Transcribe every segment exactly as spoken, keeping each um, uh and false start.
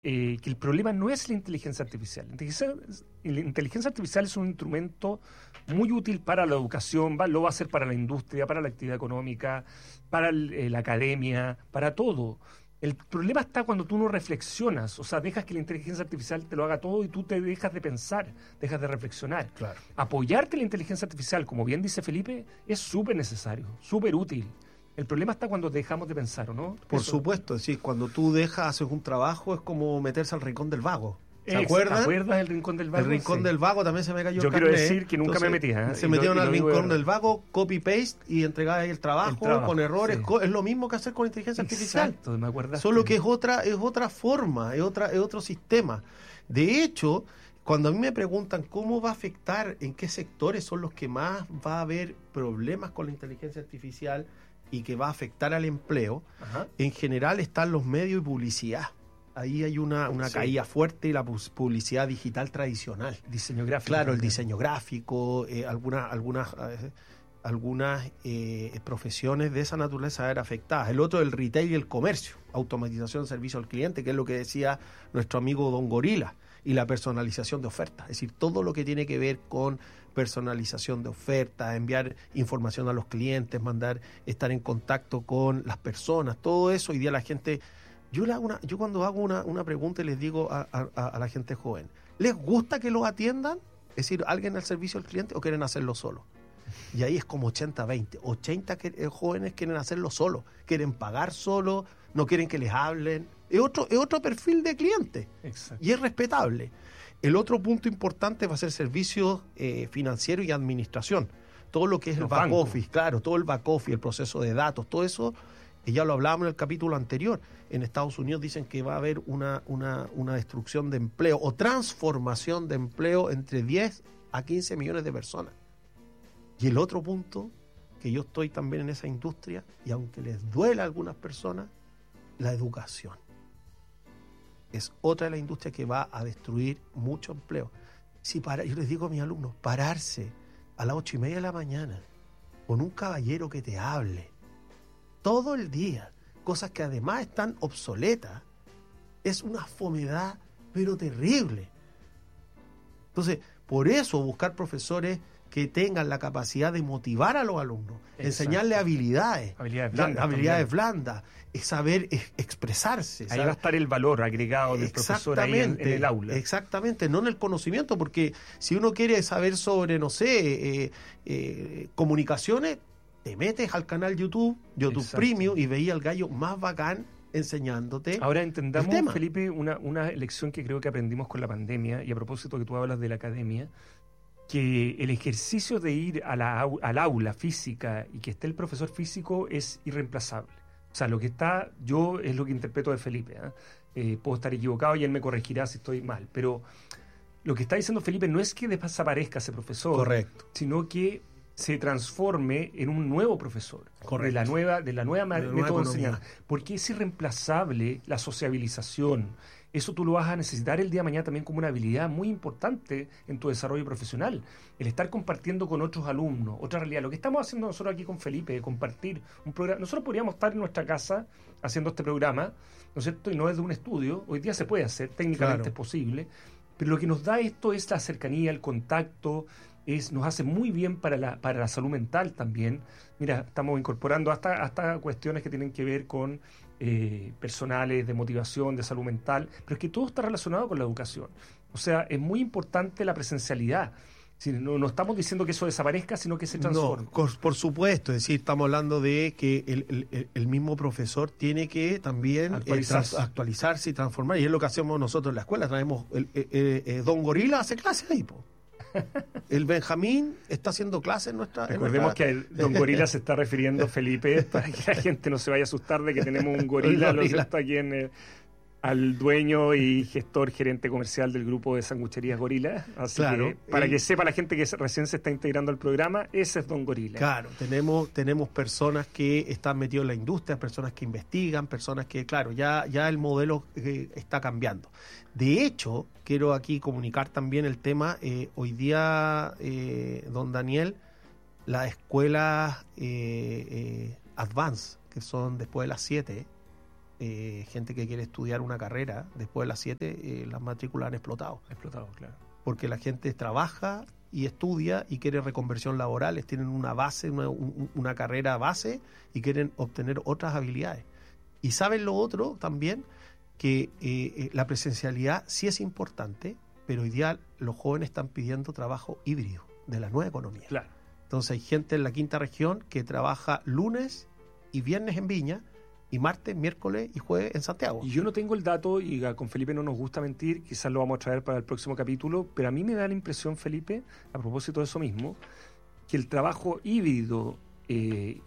eh, que el problema no es la inteligencia artificial. La inteligencia, la inteligencia artificial es un instrumento muy útil para la educación, va, lo va a hacer para la industria, para la actividad económica, para el, eh, la academia, para todo. El problema está cuando tú no reflexionas, o sea, dejas que la inteligencia artificial te lo haga todo y tú te dejas de pensar, dejas de reflexionar. Claro. Apoyarte en la inteligencia artificial, como bien dice Felipe, es súper necesario, súper útil. El problema está cuando dejamos de pensar, ¿o no? Por Eso. supuesto, sí, cuando tú dejas, haces un trabajo, es como meterse al rincón del vago. ¿Se Ex, acuerdan? ¿Te acuerdas del Rincón del Vago? El rincón Sí. del vago también se me cayó Yo el quiero carnet. decir que nunca Entonces, me metí. ¿eh? Se Y metieron lo- y al lo digo rincón de del vago, copy-paste y entregaba el trabajo, El trabajo, con errores. sí. co- Es lo mismo que hacer con inteligencia artificial. Exacto, me acuerdas. Solo que es otra, es otra forma, es, otra, es otro sistema. De hecho, cuando a mí me preguntan cómo va a afectar, en qué sectores son los que más va a haber problemas con la inteligencia artificial y que va a afectar al empleo, Ajá. en general están los medios y publicidad. Ahí hay una, una Sí. caída fuerte y la pu- publicidad digital tradicional. Diseño gráfico. Claro, el también. diseño gráfico, eh, algunas algunas eh, algunas eh, profesiones de esa naturaleza eran afectadas. El otro, el retail y el comercio, automatización de servicio al cliente, que es lo que decía nuestro amigo Don Gorila, y la personalización de ofertas. Es decir, todo lo que tiene que ver con personalización de ofertas, enviar información a los clientes, mandar, estar en contacto con las personas, todo eso. Hoy día la gente... Yo, le hago una, yo cuando hago una, una pregunta y les digo a, a, a la gente joven, ¿les gusta que los atiendan? Es decir, ¿alguien al servicio al cliente o quieren hacerlo solo? Y ahí es como ochenta veinte. ochenta que, eh, jóvenes quieren hacerlo solo, quieren pagar solo, no quieren que les hablen. Es otro, es otro perfil de cliente. Exacto. Y es respetable. El otro punto importante va a ser servicios eh, financieros y administración. Todo lo que es Los el back bancos. office, claro, todo el back office, el proceso de datos, todo eso, y ya lo hablábamos en el capítulo anterior. En Estados Unidos dicen que va a haber una, una, una destrucción de empleo o transformación de empleo entre diez a quince millones de personas. Y el otro punto, que yo estoy también en esa industria, y aunque les duela a algunas personas, la educación. Es otra de las industrias que va a destruir mucho empleo. Si para, yo les digo a mis alumnos, pararse a las ocho y media de la mañana con un caballero que te hable todo el día, cosas que además están obsoletas, es una fomedad pero terrible. Entonces, por eso buscar profesores que tengan la capacidad de motivar a los alumnos, Exacto. enseñarles habilidades, Habilidades la- blandas habilidades también. blandas, es saber es- expresarse. Ahí saber- va a estar el valor agregado del profesor ahí en, en el aula. Exactamente, no en el conocimiento, porque si uno quiere saber sobre, no sé, eh, eh, comunicaciones, te metes al canal YouTube, YouTube Exacto. Premium, y veía al gallo más bacán enseñándote. Ahora el entendamos, tema. Felipe, una, una lección que creo que aprendimos con la pandemia, y a propósito que tú hablas de la academia, que el ejercicio de ir a la, au- al aula física y que esté el profesor físico es irreemplazable. O sea, lo que está, yo es lo que interpreto de Felipe. ¿eh? Eh, puedo estar equivocado y él me corregirá si estoy mal, pero lo que está diciendo Felipe no es que desaparezca ese profesor, Correcto. sino que se transforme en un nuevo profesor, Correcto. de la nueva, de la nueva ma- De la nueva método de economía. enseñanza, porque es irreemplazable la sociabilización. Eso tú lo vas a necesitar el día de mañana también como una habilidad muy importante en tu desarrollo profesional. El estar compartiendo con otros alumnos, otra realidad. Lo que estamos haciendo nosotros aquí con Felipe, de compartir un programa. Nosotros podríamos estar en nuestra casa haciendo este programa, ¿no es cierto? Y no desde un estudio. Hoy día se puede hacer, técnicamente Claro. es posible. Pero lo que nos da esto es la cercanía, el contacto, es, nos hace muy bien para la, para la salud mental también. Mira, estamos incorporando hasta, hasta cuestiones que tienen que ver con eh, personales, de motivación, de salud mental, pero es que todo está relacionado con la educación. O sea, es muy importante la presencialidad. Si no, no estamos diciendo que eso desaparezca, sino que se transforme. No, cor- por supuesto, es decir, estamos hablando de que el, el- el- el mismo profesor tiene que también eh, Actualizarse. trans- actualizarse y transformar, y es lo que hacemos nosotros en la escuela. Traemos, el, eh, eh, eh, Don Gorila hace clases ahí, po. El Benjamín está haciendo clases en nuestra... en Recordemos nuestra- que a Don Gorila se está refiriendo Felipe, para que la gente no se vaya a asustar de que tenemos un gorila, Un lo gorila. está aquí en... eh, al dueño y gestor gerente comercial del grupo de sangucherías Gorila. Así Claro, que, para él- que sepa la gente que se- recién se está integrando al programa, ese es Don Gorila. Claro, tenemos, tenemos personas que están metidas en la industria, personas que investigan, personas que, claro, ya, ya el modelo eh, está cambiando. De hecho, quiero aquí comunicar también el tema, eh, hoy día, eh, don Daniel, las escuelas eh, eh, Advance, que son después de las siete, eh, gente que quiere estudiar una carrera después de las siete, eh, las matrículas han explotado. Explotado, claro. Porque la gente trabaja y estudia y quiere reconversión laboral, tienen una base, una, una carrera base y quieren obtener otras habilidades. Y saben lo otro también, que eh, la presencialidad sí es importante, pero hoy día los jóvenes están pidiendo trabajo híbrido de la nueva economía. Claro. Entonces hay gente en la quinta región que trabaja lunes y viernes en Viña y martes, miércoles y jueves en Santiago. Y yo no tengo el dato, y con Felipe no nos gusta mentir, quizás lo vamos a traer para el próximo capítulo, pero a mí me da la impresión, Felipe, a propósito de eso mismo, que el trabajo híbrido eh,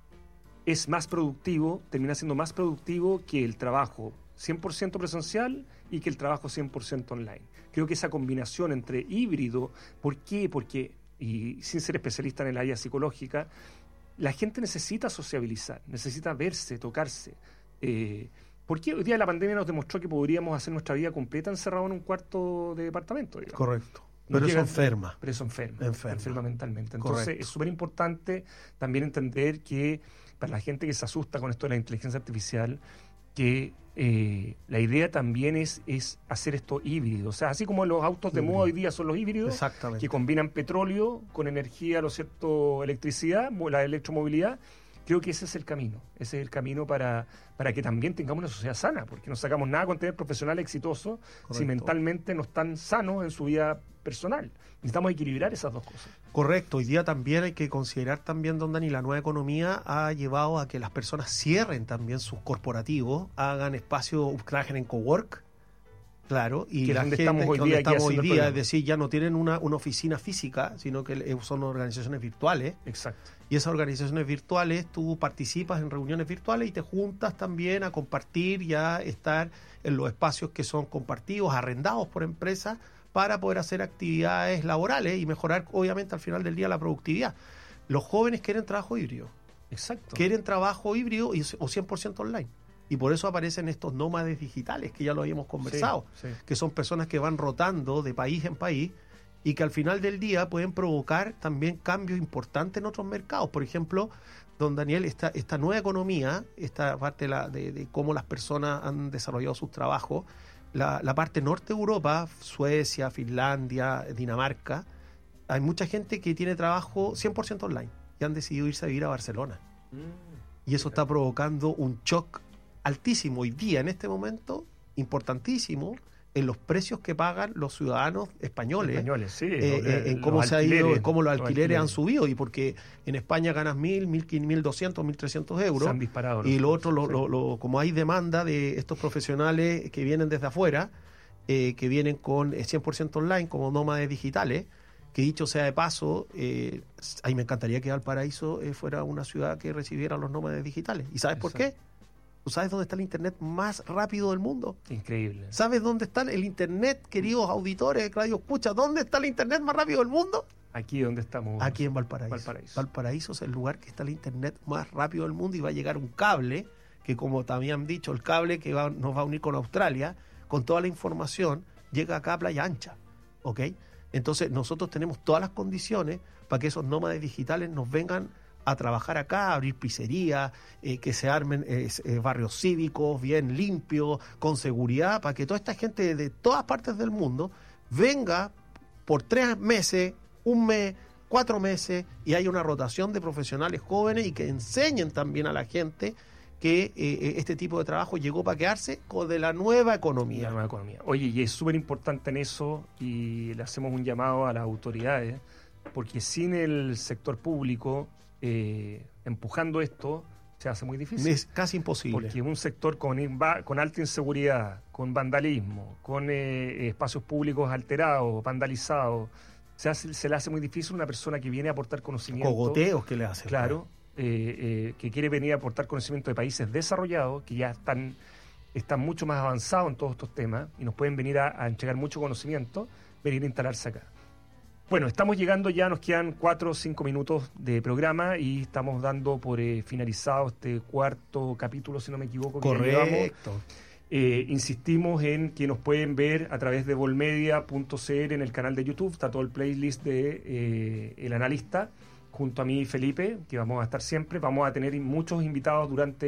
es más productivo, termina siendo más productivo que el trabajo cien por ciento presencial y que el trabajo cien por ciento online. Creo que esa combinación entre híbrido, ¿por qué? Porque, y sin ser especialista en el área psicológica, la gente necesita sociabilizar, necesita verse, tocarse. Eh, porque hoy día la pandemia nos demostró que podríamos hacer nuestra vida completa encerrado en un cuarto de departamento, digamos. Correcto. Pero Nos eso llega, enferma. Pero eso enferma. Enferma. Enferma mentalmente. Entonces Correcto. es súper importante también entender que para la gente que se asusta con esto de la inteligencia artificial, que eh, la idea también es, es hacer esto híbrido. O sea, así como los autos de moda hoy día son los híbridos, exactamente, que combinan petróleo con energía, ¿no es cierto?, electricidad, la electromovilidad. Creo que ese es el camino. Ese es el camino para, para que también tengamos una sociedad sana, porque no sacamos nada con tener profesionales exitosos. Correcto. Si mentalmente no están sanos en su vida personal. Necesitamos equilibrar esas dos cosas. Correcto. Hoy día también hay que considerar también, don Dani, la nueva economía ha llevado a que las personas cierren también sus corporativos, hagan espacios, trabajen en cowork, claro, y que la donde gente estamos hoy donde día, estamos hoy día es decir, decir, ya no tienen una, una oficina física, sino que son organizaciones virtuales. Exacto. Y esas organizaciones virtuales, tú participas en reuniones virtuales y te juntas también a compartir y a estar en los espacios que son compartidos, arrendados por empresas, para poder hacer actividades laborales y mejorar, obviamente, al final del día la productividad. Los jóvenes quieren trabajo híbrido. Exacto. Quieren trabajo híbrido y, o cien por ciento online. Y por eso aparecen estos nómades digitales, que ya lo habíamos conversado, sí, sí. que son personas que van rotando de país en país y que al final del día pueden provocar también cambios importantes en otros mercados. Por ejemplo, don Daniel, esta, esta nueva economía, esta parte de, la, de, de cómo las personas han desarrollado sus trabajos, la, la parte norte de Europa, Suecia, Finlandia, Dinamarca, hay mucha gente que tiene trabajo cien por ciento online y han decidido irse a vivir a Barcelona. Mm, y eso está provocando un shock altísimo hoy día, en este momento, importantísimo, en los precios que pagan los ciudadanos españoles, españoles sí, eh, eh, en cómo se ha ido, en cómo los alquileres, los alquileres han subido, y porque en España ganas mil, mil doscientos, mil trescientos euros, se han disparado, y lo otro, lo, sí. lo, lo, como hay demanda de estos profesionales que vienen desde afuera, eh, que vienen con cien por ciento online, como nómades digitales, que dicho sea de paso, eh, a mí me encantaría que Valparaíso eh, fuera una ciudad que recibiera a los nómades digitales. ¿Y sabes Exacto. por qué? ¿Tú sabes dónde está el internet más rápido del mundo? Increíble. ¿Sabes dónde está el internet, queridos auditores, Radio Escucha? ¿Dónde está el internet más rápido del mundo? Aquí donde estamos. Aquí en Valparaíso. Valparaíso. Valparaíso es el lugar que está el internet más rápido del mundo, y va a llegar un cable, que como también han dicho, el cable que va, nos va a unir con Australia, con toda la información, llega acá a Playa Ancha, ¿ok? Entonces nosotros tenemos todas las condiciones para que esos nómades digitales nos vengan a trabajar acá, a abrir pizzerías, eh, que se armen eh, eh, barrios cívicos bien limpios, con seguridad, para que toda esta gente de todas partes del mundo venga por tres meses, un mes, cuatro meses, y haya una rotación de profesionales jóvenes y que enseñen también a la gente que eh, este tipo de trabajo llegó para quedarse con de la nueva economía. La nueva economía. Oye, y es súper importante en eso, y le hacemos un llamado a las autoridades, porque sin el sector público eh, empujando esto, se hace muy difícil. Es casi imposible. Porque un sector con, con alta inseguridad, con vandalismo, con eh, espacios públicos alterados, vandalizados, se, hace, se le hace muy difícil a una persona que viene a aportar conocimiento. Cogoteos que le hacen. Claro. Eh, eh, que quiere venir a aportar conocimiento de países desarrollados, que ya están, están mucho más avanzados en todos estos temas y nos pueden venir a, a entregar mucho conocimiento, venir a instalarse acá. Bueno, estamos llegando ya, nos quedan cuatro o cinco minutos de programa y estamos dando por eh, finalizado este cuarto capítulo, si no me equivoco. Que Correcto. Eh, insistimos en que nos pueden ver a través de volmedia punto c l en el canal de YouTube, está todo el playlist de eh, El Analista, junto a mí y Felipe, que vamos a estar siempre. Vamos a tener muchos invitados durante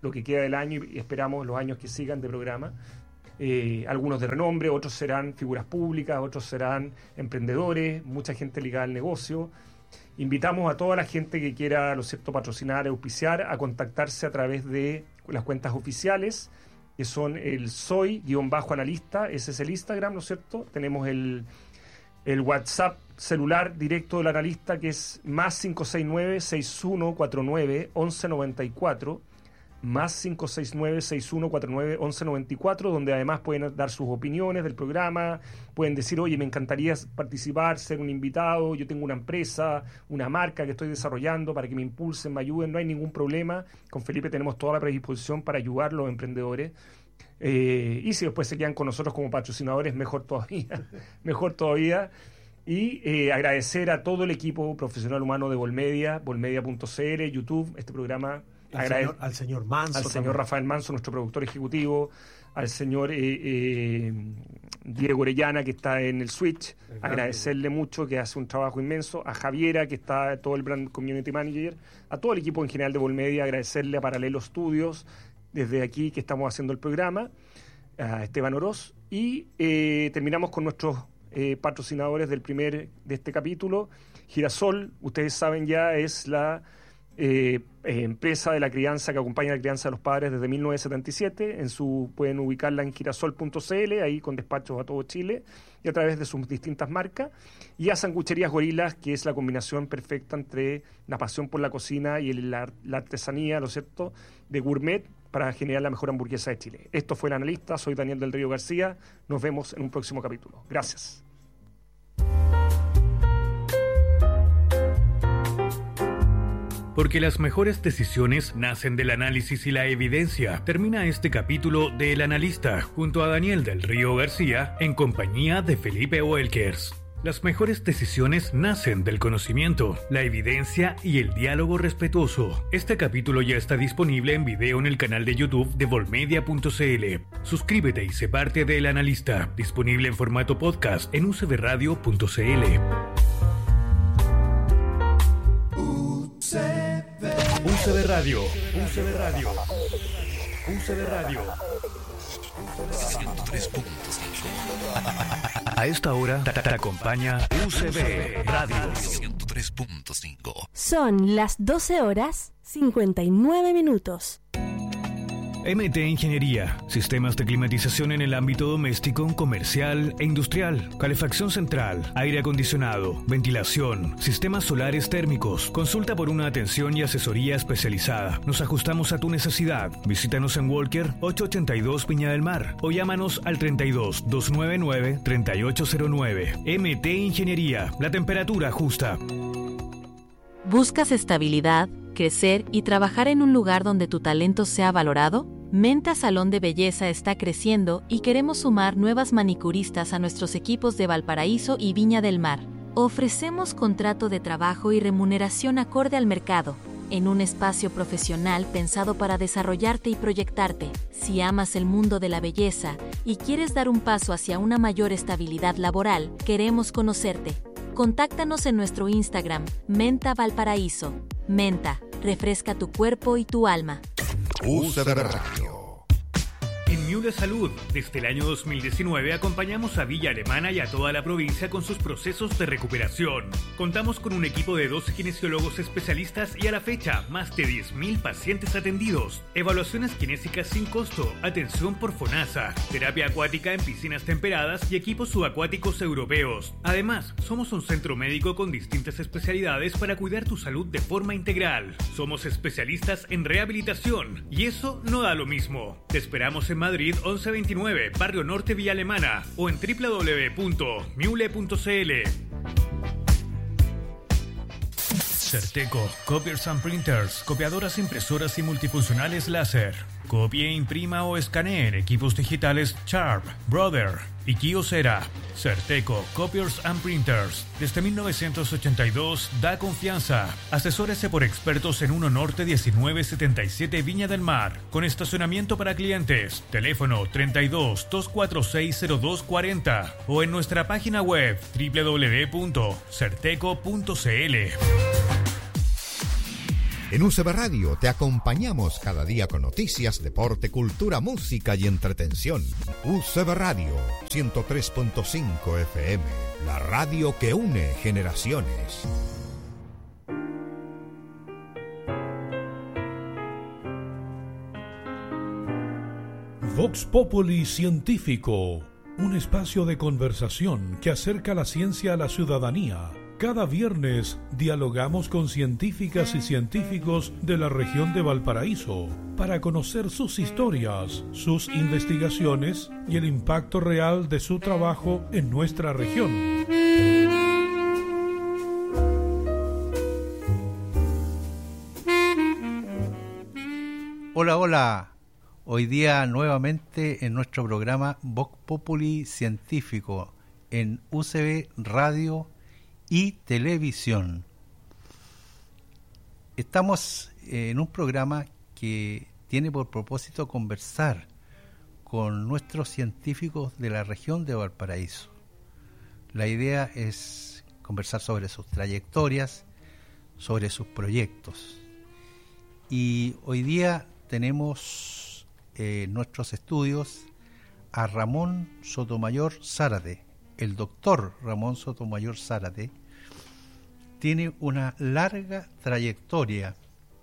lo que queda del año y esperamos los años que sigan de programa. Eh, algunos de renombre, otros serán figuras públicas, otros serán emprendedores, mucha gente ligada al negocio. Invitamos a toda la gente que quiera, lo cierto, patrocinar, auspiciar, a contactarse a través de las cuentas oficiales, que son el soy-analista, ese es el Instagram, ¿no es cierto? Tenemos el, el WhatsApp celular directo del analista, que es más cinco seis nueve, seis uno cuatro nueve, once noventa y cuatro, más cinco seis nueve, seis uno cuatro nueve, once noventa y cuatro, donde además pueden dar sus opiniones del programa, pueden decir, oye, me encantaría participar, ser un invitado, yo tengo una empresa, una marca que estoy desarrollando para que me impulsen, me ayuden, no hay ningún problema. Con Felipe tenemos toda la predisposición para ayudar a los emprendedores. Eh, y si después se quedan con nosotros como patrocinadores, mejor todavía, mejor todavía. Y eh, agradecer a todo el equipo profesional humano de Volmedia, volmedia punto c l, YouTube, este programa. Señor, al señor Manso. Al señor Rafael Manso, nuestro productor ejecutivo, al señor eh, eh, Diego Orellana, que está en el Switch, el agradecerle mucho, que hace un trabajo inmenso, a Javiera, que está todo el Brand Community Manager, a todo el equipo en general de Volmedia, agradecerle a Paralelo Studios, desde aquí que estamos haciendo el programa, a Esteban Oroz, y eh, terminamos con nuestros eh, patrocinadores del primer, de este capítulo. Girasol, ustedes saben ya, es la Eh, eh, empresa de la crianza que acompaña la crianza de los padres desde mil novecientos setenta y siete. En su, pueden ubicarla en girasol punto c l, ahí con despachos a todo Chile y a través de sus distintas marcas. Y a Sangucherías Gorilas, que es la combinación perfecta entre la pasión por la cocina y el, la, la artesanía, ¿no es cierto?, de gourmet para generar la mejor hamburguesa de Chile. Esto fue El Analista, soy Daniel del Río García, nos vemos en un próximo capítulo. Gracias. Porque las mejores decisiones nacen del análisis y la evidencia. Termina este capítulo de El Analista junto a Daniel del Río García en compañía de Felipe Welkers. Las mejores decisiones nacen del conocimiento, la evidencia y el diálogo respetuoso. Este capítulo ya está disponible en video en el canal de YouTube de volmedia punto c l. Suscríbete y sé parte de El Analista, disponible en formato podcast en u c b radio punto c l. U C B Radio, U C B Radio, U C B Radio. ciento tres punto cinco. A esta hora te acompaña U C B Radio ciento tres punto cinco. Son las doce horas cincuenta y nueve minutos. M T Ingeniería, sistemas de climatización en el ámbito doméstico, comercial e industrial, calefacción central, aire acondicionado, ventilación, sistemas solares térmicos. Consulta por una atención y asesoría especializada. Nos ajustamos a tu necesidad. Visítanos en Walker ocho ochenta y dos Viña del Mar o llámanos al treinta y dos, doscientos noventa y nueve, treinta y ocho cero nueve. M T Ingeniería, la temperatura justa. ¿Buscas estabilidad, crecer y trabajar en un lugar donde tu talento sea valorado? Menta Salón de Belleza está creciendo y queremos sumar nuevas manicuristas a nuestros equipos de Valparaíso y Viña del Mar. Ofrecemos contrato de trabajo y remuneración acorde al mercado, en un espacio profesional pensado para desarrollarte y proyectarte. Si amas el mundo de la belleza y quieres dar un paso hacia una mayor estabilidad laboral, queremos conocerte. Contáctanos en nuestro Instagram, Menta Valparaíso. Menta, refresca tu cuerpo y tu alma. U C B Radio. En Miule Salud, desde el año dos mil diecinueve acompañamos a Villa Alemana y a toda la provincia con sus procesos de recuperación. Contamos con un equipo de doce kinesiólogos especialistas y a la fecha, más de diez mil pacientes atendidos. Evaluaciones kinésicas sin costo, atención por FONASA, terapia acuática en piscinas temperadas y equipos subacuáticos europeos. Además, somos un centro médico con distintas especialidades para cuidar tu salud de forma integral. Somos especialistas en rehabilitación y eso no da lo mismo. Te esperamos en Madrid once veintinueve, Barrio Norte, Villa Alemana o en doble u doble u doble u punto miule punto c l. Certeco, Copiers and Printers, copiadoras, impresoras y multifuncionales láser. Copie, imprima o escanee en equipos digitales Sharp, Brother y Kyocera. Certeco, Copiers and Printers. Desde mil novecientos ochenta y dos da confianza. Asesórese por expertos en uno Norte diecinueve setenta y siete Viña del Mar. Con estacionamiento para clientes. Teléfono treinta y dos, doscientos cuarenta y seis, cero dos cuarenta o en nuestra página web doble u doble u doble u punto certeco punto c l. En U C B Radio te acompañamos cada día con noticias, deporte, cultura, música y entretención. U C B Radio, ciento tres punto cinco F M, la radio que une generaciones. Vox Populi Científico, un espacio de conversación que acerca la ciencia a la ciudadanía. Cada viernes dialogamos con científicas y científicos de la región de Valparaíso para conocer sus historias, sus investigaciones y el impacto real de su trabajo en nuestra región. Hola, hola. Hoy día nuevamente en nuestro programa Vox Populi Científico en U C B Radio y Televisión. Estamos en un programa que tiene por propósito conversar con nuestros científicos de la región de Valparaíso. La idea es conversar sobre sus trayectorias, sobre sus proyectos. Y hoy día tenemos en eh, nuestros estudios a Ramón Sotomayor Zárate. El doctor Ramón Sotomayor Zárate tiene una larga trayectoria.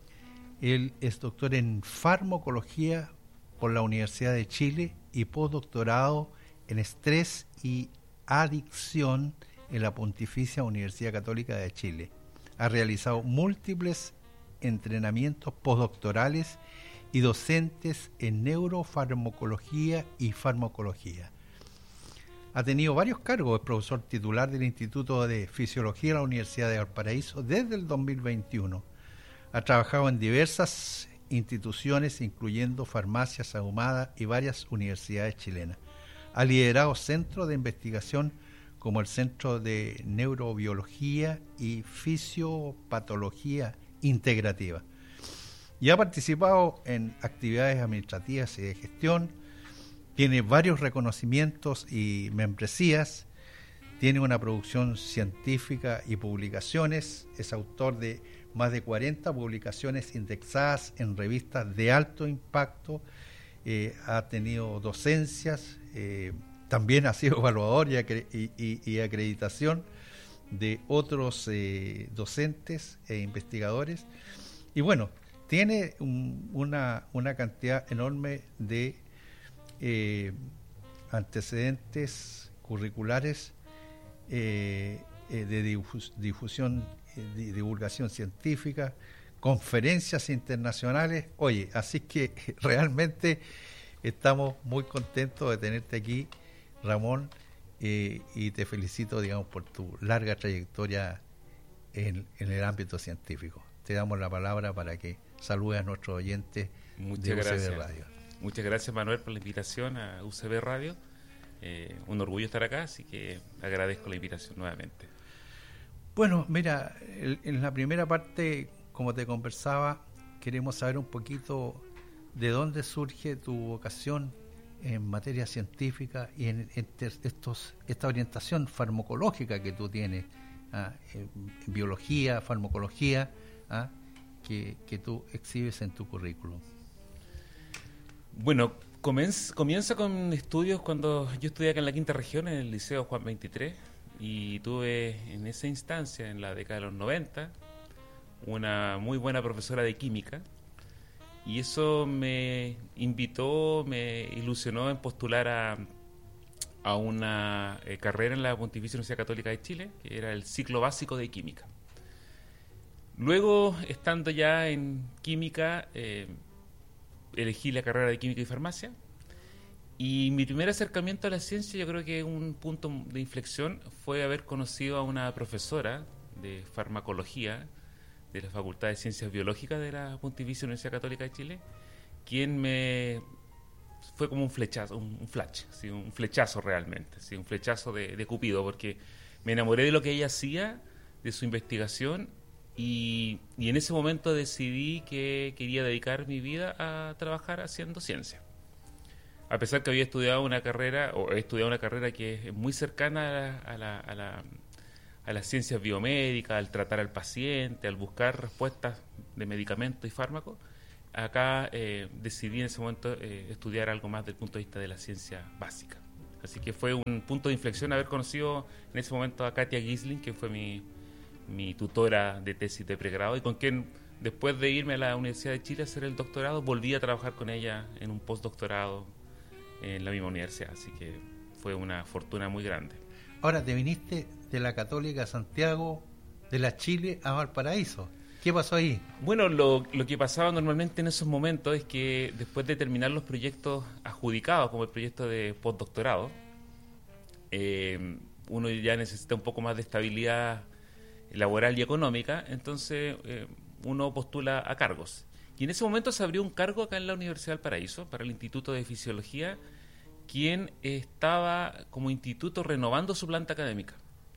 Él es doctor en farmacología por la Universidad de Chile y postdoctorado en estrés y adicción en la Pontificia Universidad Católica de Chile. Ha realizado múltiples entrenamientos postdoctorales y docentes en neurofarmacología y farmacología. Ha tenido varios cargos, es profesor titular del Instituto de Fisiología de la Universidad de Valparaíso desde el dos mil veintiuno. Ha trabajado en diversas instituciones, incluyendo farmacias ahumadas y varias universidades chilenas. Ha liderado centros de investigación como el Centro de Neurobiología y Fisiopatología Integrativa. Y ha participado en actividades administrativas y de gestión. Tiene varios reconocimientos y membresías, tiene una producción científica y publicaciones, es autor de más de cuarenta publicaciones indexadas en revistas de alto impacto, eh, ha tenido docencias, eh, también ha sido evaluador y, acre- y, y, y acreditación de otros eh, docentes e investigadores. Y bueno, tiene un, una, una cantidad enorme de Eh, antecedentes curriculares eh, eh, de difus, difusión, eh, de divulgación científica, conferencias internacionales. Oye, así que realmente estamos muy contentos de tenerte aquí, Ramón, eh, y te felicito, digamos, por tu larga trayectoria en, en el ámbito científico. Te damos la palabra para que saludes a nuestros oyentes. Muchas de U C B gracias. Radio. Muchas gracias, Manuel, por la invitación a U C B Radio. Eh, un orgullo estar acá, así que agradezco la invitación nuevamente. Bueno, mira, el, en la primera parte, como te conversaba, queremos saber un poquito de dónde surge tu vocación en materia científica y en, en estos, esta orientación farmacológica que tú tienes, ¿ah? en, en biología, farmacología, ¿ah? que, que tú exhibes en tu currículum. Bueno, comienza, comienza con estudios cuando yo estudié acá en la quinta región, en el Liceo Juan veintitrés, y tuve en esa instancia, en la década de los noventa, una muy buena profesora de química, y eso me invitó, me ilusionó en postular a, a una eh, carrera en la Pontificia Universidad Católica de Chile, que era el ciclo básico de química. Luego, estando ya en química, eh, elegí la carrera de química y farmacia, y mi primer acercamiento a la ciencia, yo creo que un punto de inflexión fue haber conocido a una profesora de farmacología de la Facultad de Ciencias Biológicas de la Pontificia Universidad Católica de Chile, quien me fue como un flechazo, un, un flash, ¿sí? un flechazo realmente, ¿sí? un flechazo de, de Cupido, porque me enamoré de lo que ella hacía, de su investigación. Y, y en ese momento decidí que quería dedicar mi vida a trabajar haciendo ciencia. A pesar que había estudiado una carrera, o he estudiado una carrera que es muy cercana a la, a la, a la, a las ciencias biomédicas, al tratar al paciente, al buscar respuestas de medicamentos y fármacos, acá eh, decidí en ese momento eh, estudiar algo más desde el punto de vista de la ciencia básica. Así que fue un punto de inflexión haber conocido en ese momento a Katia Gisling, que fue mi, mi tutora de tesis de pregrado, y con quien después de irme a la Universidad de Chile a hacer el doctorado, volví a trabajar con ella en un postdoctorado en la misma universidad. Así que fue una fortuna muy grande. Ahora, te viniste de la Católica Santiago, de la Chile a Valparaíso. ¿Qué pasó ahí? Bueno, lo, lo que pasaba normalmente en esos momentos es que después de terminar los proyectos adjudicados, como el proyecto de postdoctorado, eh, uno ya necesita un poco más de estabilidad laboral y económica, entonces eh, uno postula a cargos. Y en ese momento se abrió un cargo acá en la Universidad del Paraíso para el Instituto de Fisiología, quien estaba como instituto renovando su planta académica.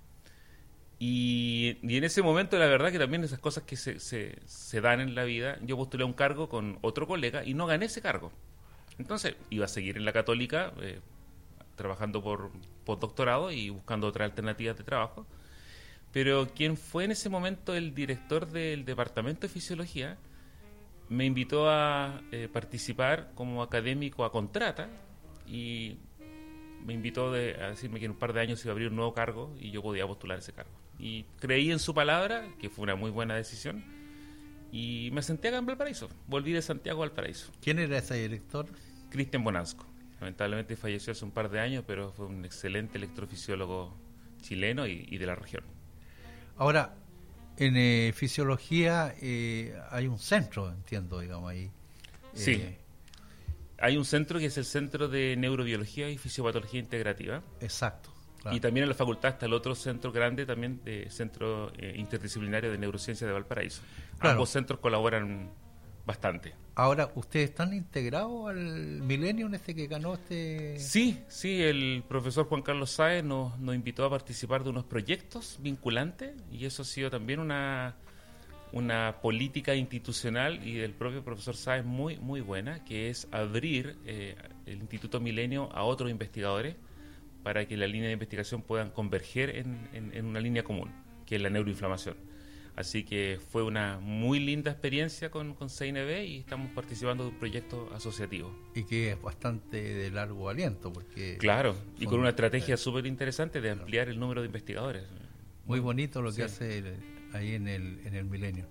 Y, y en ese momento, la verdad que también esas cosas que se, se, se dan en la vida, yo postulé un cargo con otro colega y no gané ese cargo. Entonces, iba a seguir en la Católica, eh, trabajando por postdoctorado y buscando otras alternativas de trabajo. Pero quien fue en ese momento el director del Departamento de Fisiología me invitó a eh, participar como académico a contrata y me invitó de, a decirme que en un par de años se iba a abrir un nuevo cargo y yo podía postular ese cargo. Y creí en su palabra, que fue una muy buena decisión, y me senté acá en Valparaíso. Volví de Santiago a Valparaíso. ¿Quién era ese director? Cristian Bonasco. Lamentablemente falleció hace un par de años, pero fue un excelente electrofisiólogo chileno y, y de la región. Ahora, en eh, fisiología eh, hay un centro, entiendo, digamos, ahí. Sí. Eh, Hay un centro que es el Centro de Neurobiología y Fisiopatología Integrativa. Exacto. Claro. Y también en la facultad está el otro centro grande, también de Centro eh, Interdisciplinario de Neurociencia de Valparaíso. Claro. Ambos centros colaboran bastante. Ahora, ¿ustedes están integrados al Millennium este que ganó este...? Sí, sí, el profesor Juan Carlos Sáez nos, nos invitó a participar de unos proyectos vinculantes y eso ha sido también una... una política institucional y del propio profesor Sáez muy muy buena, que es abrir eh, el Instituto Milenio a otros investigadores para que la línea de investigación puedan converger en, en, en una línea común, que es la neuroinflamación. Así que fue una muy linda experiencia con, con C I N B y estamos participando de un proyecto asociativo. Y que es bastante de largo aliento, porque... Claro, y con una estrategia súper interesante de ampliar el número de investigadores. Muy bonito lo que Sí. hace el, ahí en el, en el Milenio.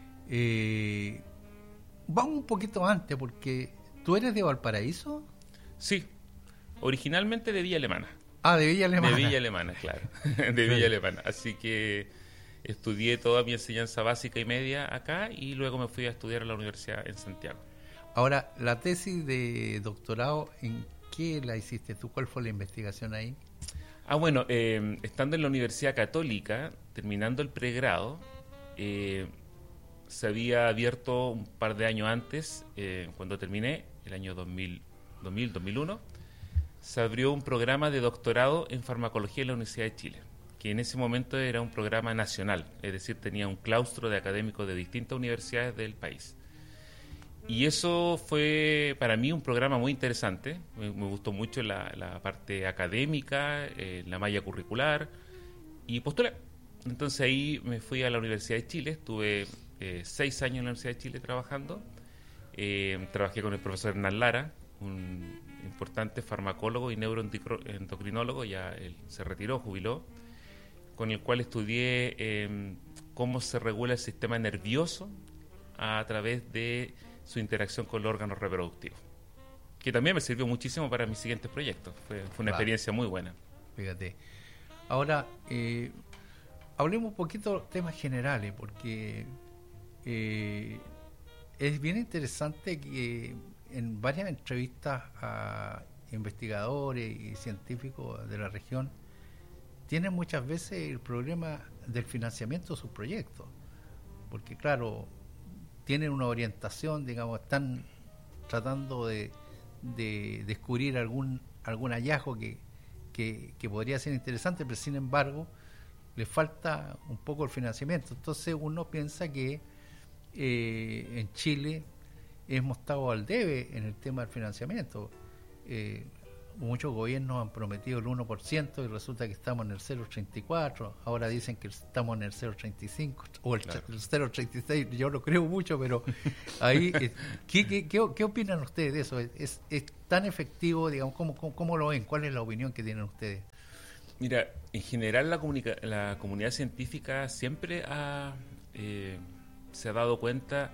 Eh, vamos un poquito antes, porque ¿tú eres de Valparaíso? Sí, originalmente de Villa Alemana. Ah, de Villa Alemana. De Villa Alemana, claro. De Villa Alemana. Así que estudié toda mi enseñanza básica y media acá y luego me fui a estudiar a la universidad en Santiago. Ahora, la tesis de doctorado, ¿en qué la hiciste tú? ¿Cuál fue la investigación ahí? Ah, bueno, eh, estando en la Universidad Católica, terminando el pregrado, eh, se había abierto un par de años antes, eh, cuando terminé, el año dos mil, dos mil, dos mil uno, se abrió un programa de doctorado en farmacología en la Universidad de Chile, que en ese momento era un programa nacional, es decir, tenía un claustro de académicos de distintas universidades del país. Y eso fue para mí un programa muy interesante, me, me gustó mucho la, la parte académica, eh, la malla curricular, y postulé. Entonces ahí me fui a la Universidad de Chile, estuve eh, seis años en la Universidad de Chile trabajando, eh, trabajé con el profesor Hernán Lara, un importante farmacólogo y neuroendocrinólogo, ya él se retiró, jubiló, con el cual estudié eh, cómo se regula el sistema nervioso a través de su interacción con los órganos reproductivos, que también me sirvió muchísimo para mis siguientes proyectos. Fue, fue una Claro. experiencia muy buena. Fíjate. Ahora, eh, hablemos un poquito de temas generales, porque eh, es bien interesante que en varias entrevistas a investigadores y científicos de la región tienen muchas veces el problema del financiamiento de sus proyectos, porque claro, tienen una orientación, digamos, están tratando de, de descubrir algún algún hallazgo que, que, que podría ser interesante, pero sin embargo les falta un poco el financiamiento. Entonces uno piensa que eh, en Chile hemos estado al debe en el tema del financiamiento. Eh, muchos gobiernos han prometido el uno por ciento y resulta que estamos en el cero coma treinta y cuatro, ahora dicen que estamos en el cero coma treinta y cinco o el, claro. el cero coma treinta y seis, yo lo creo mucho, pero ahí, eh, ¿qué, qué, qué, ¿qué opinan ustedes de eso? ¿Es, es tan efectivo, digamos, ¿cómo, cómo, cómo lo ven? ¿Cuál es la opinión que tienen ustedes? Mira, en general la, comunica la comunidad científica siempre ha, eh, se ha dado cuenta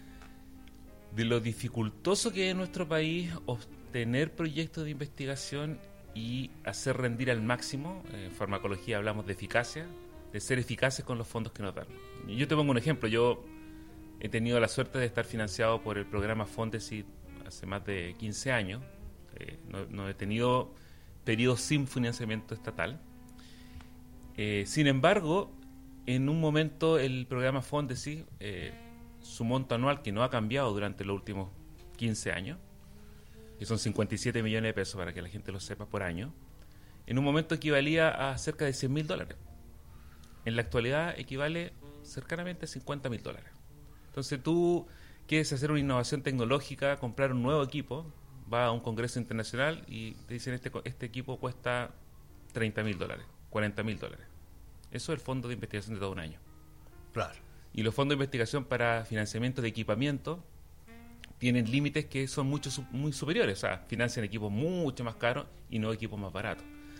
de lo dificultoso que es en nuestro país obtener proyectos de investigación y hacer rendir al máximo. En farmacología hablamos de eficacia, de ser eficaces con los fondos que nos dan. Yo te pongo un ejemplo. Yo he tenido la suerte de estar financiado por el programa Fondesit hace más de quince años. Eh, no, no he tenido periodos sin financiamiento estatal. Eh, sin embargo, en un momento el programa Fondesit, eh, su monto anual, que no ha cambiado durante los últimos quince años, que son cincuenta y siete millones de pesos para que la gente lo sepa por año, en un momento equivalía a cerca de cien mil dólares. En la actualidad equivale cercanamente a cincuenta mil dólares. Entonces tú quieres hacer una innovación tecnológica, comprar un nuevo equipo, vas a un congreso internacional y te dicen este, este equipo cuesta treinta mil dólares, cuarenta mil dólares. Eso es el fondo de investigación de todo un año. Claro. Y los fondos de investigación para financiamiento de equipamiento tienen límites que son mucho, muy superiores. O sea, financian equipos mucho más caros y no equipos más baratos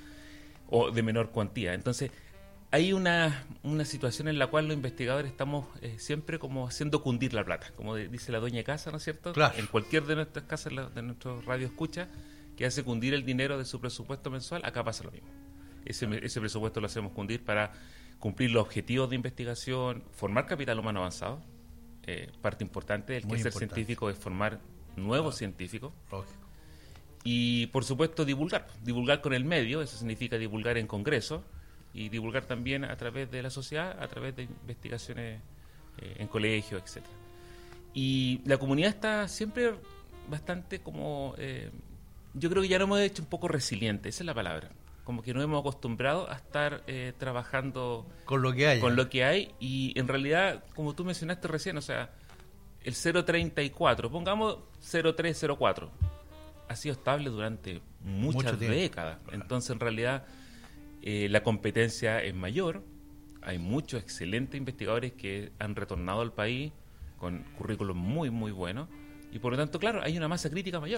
o de menor cuantía. Entonces, hay una, una situación en la cual los investigadores estamos eh, siempre como haciendo cundir la plata, como de, dice la dueña de casa, ¿no es cierto? Claro. En cualquier de nuestras casas, de nuestros radio escucha, que hace cundir el dinero de su presupuesto mensual, acá pasa lo mismo. Ese, ese presupuesto lo hacemos cundir para cumplir los objetivos de investigación, formar capital humano avanzado. Eh, parte importante del quehacer científico es formar nuevos claro. científicos. Lógico. Y, por supuesto, divulgar. Divulgar con el medio, eso significa divulgar en congresos y divulgar también a través de la sociedad, a través de investigaciones eh, en colegios, etcétera. Y la comunidad está siempre bastante como... Eh, yo creo que ya nos hemos hecho un poco resiliente, esa es la palabra. Como que nos hemos acostumbrado a estar eh, trabajando con lo que hay. Con lo que hay y en realidad, como tú mencionaste recién, o sea, el cero coma treinta y cuatro, pongamos cero coma tres, cero coma cuatro, ha sido estable durante muchas Mucho décadas. Claro. Entonces, en realidad, eh, la competencia es mayor. Hay muchos excelentes investigadores que han retornado al país con currículos muy, muy buenos y por lo tanto, claro, hay una masa crítica mayor.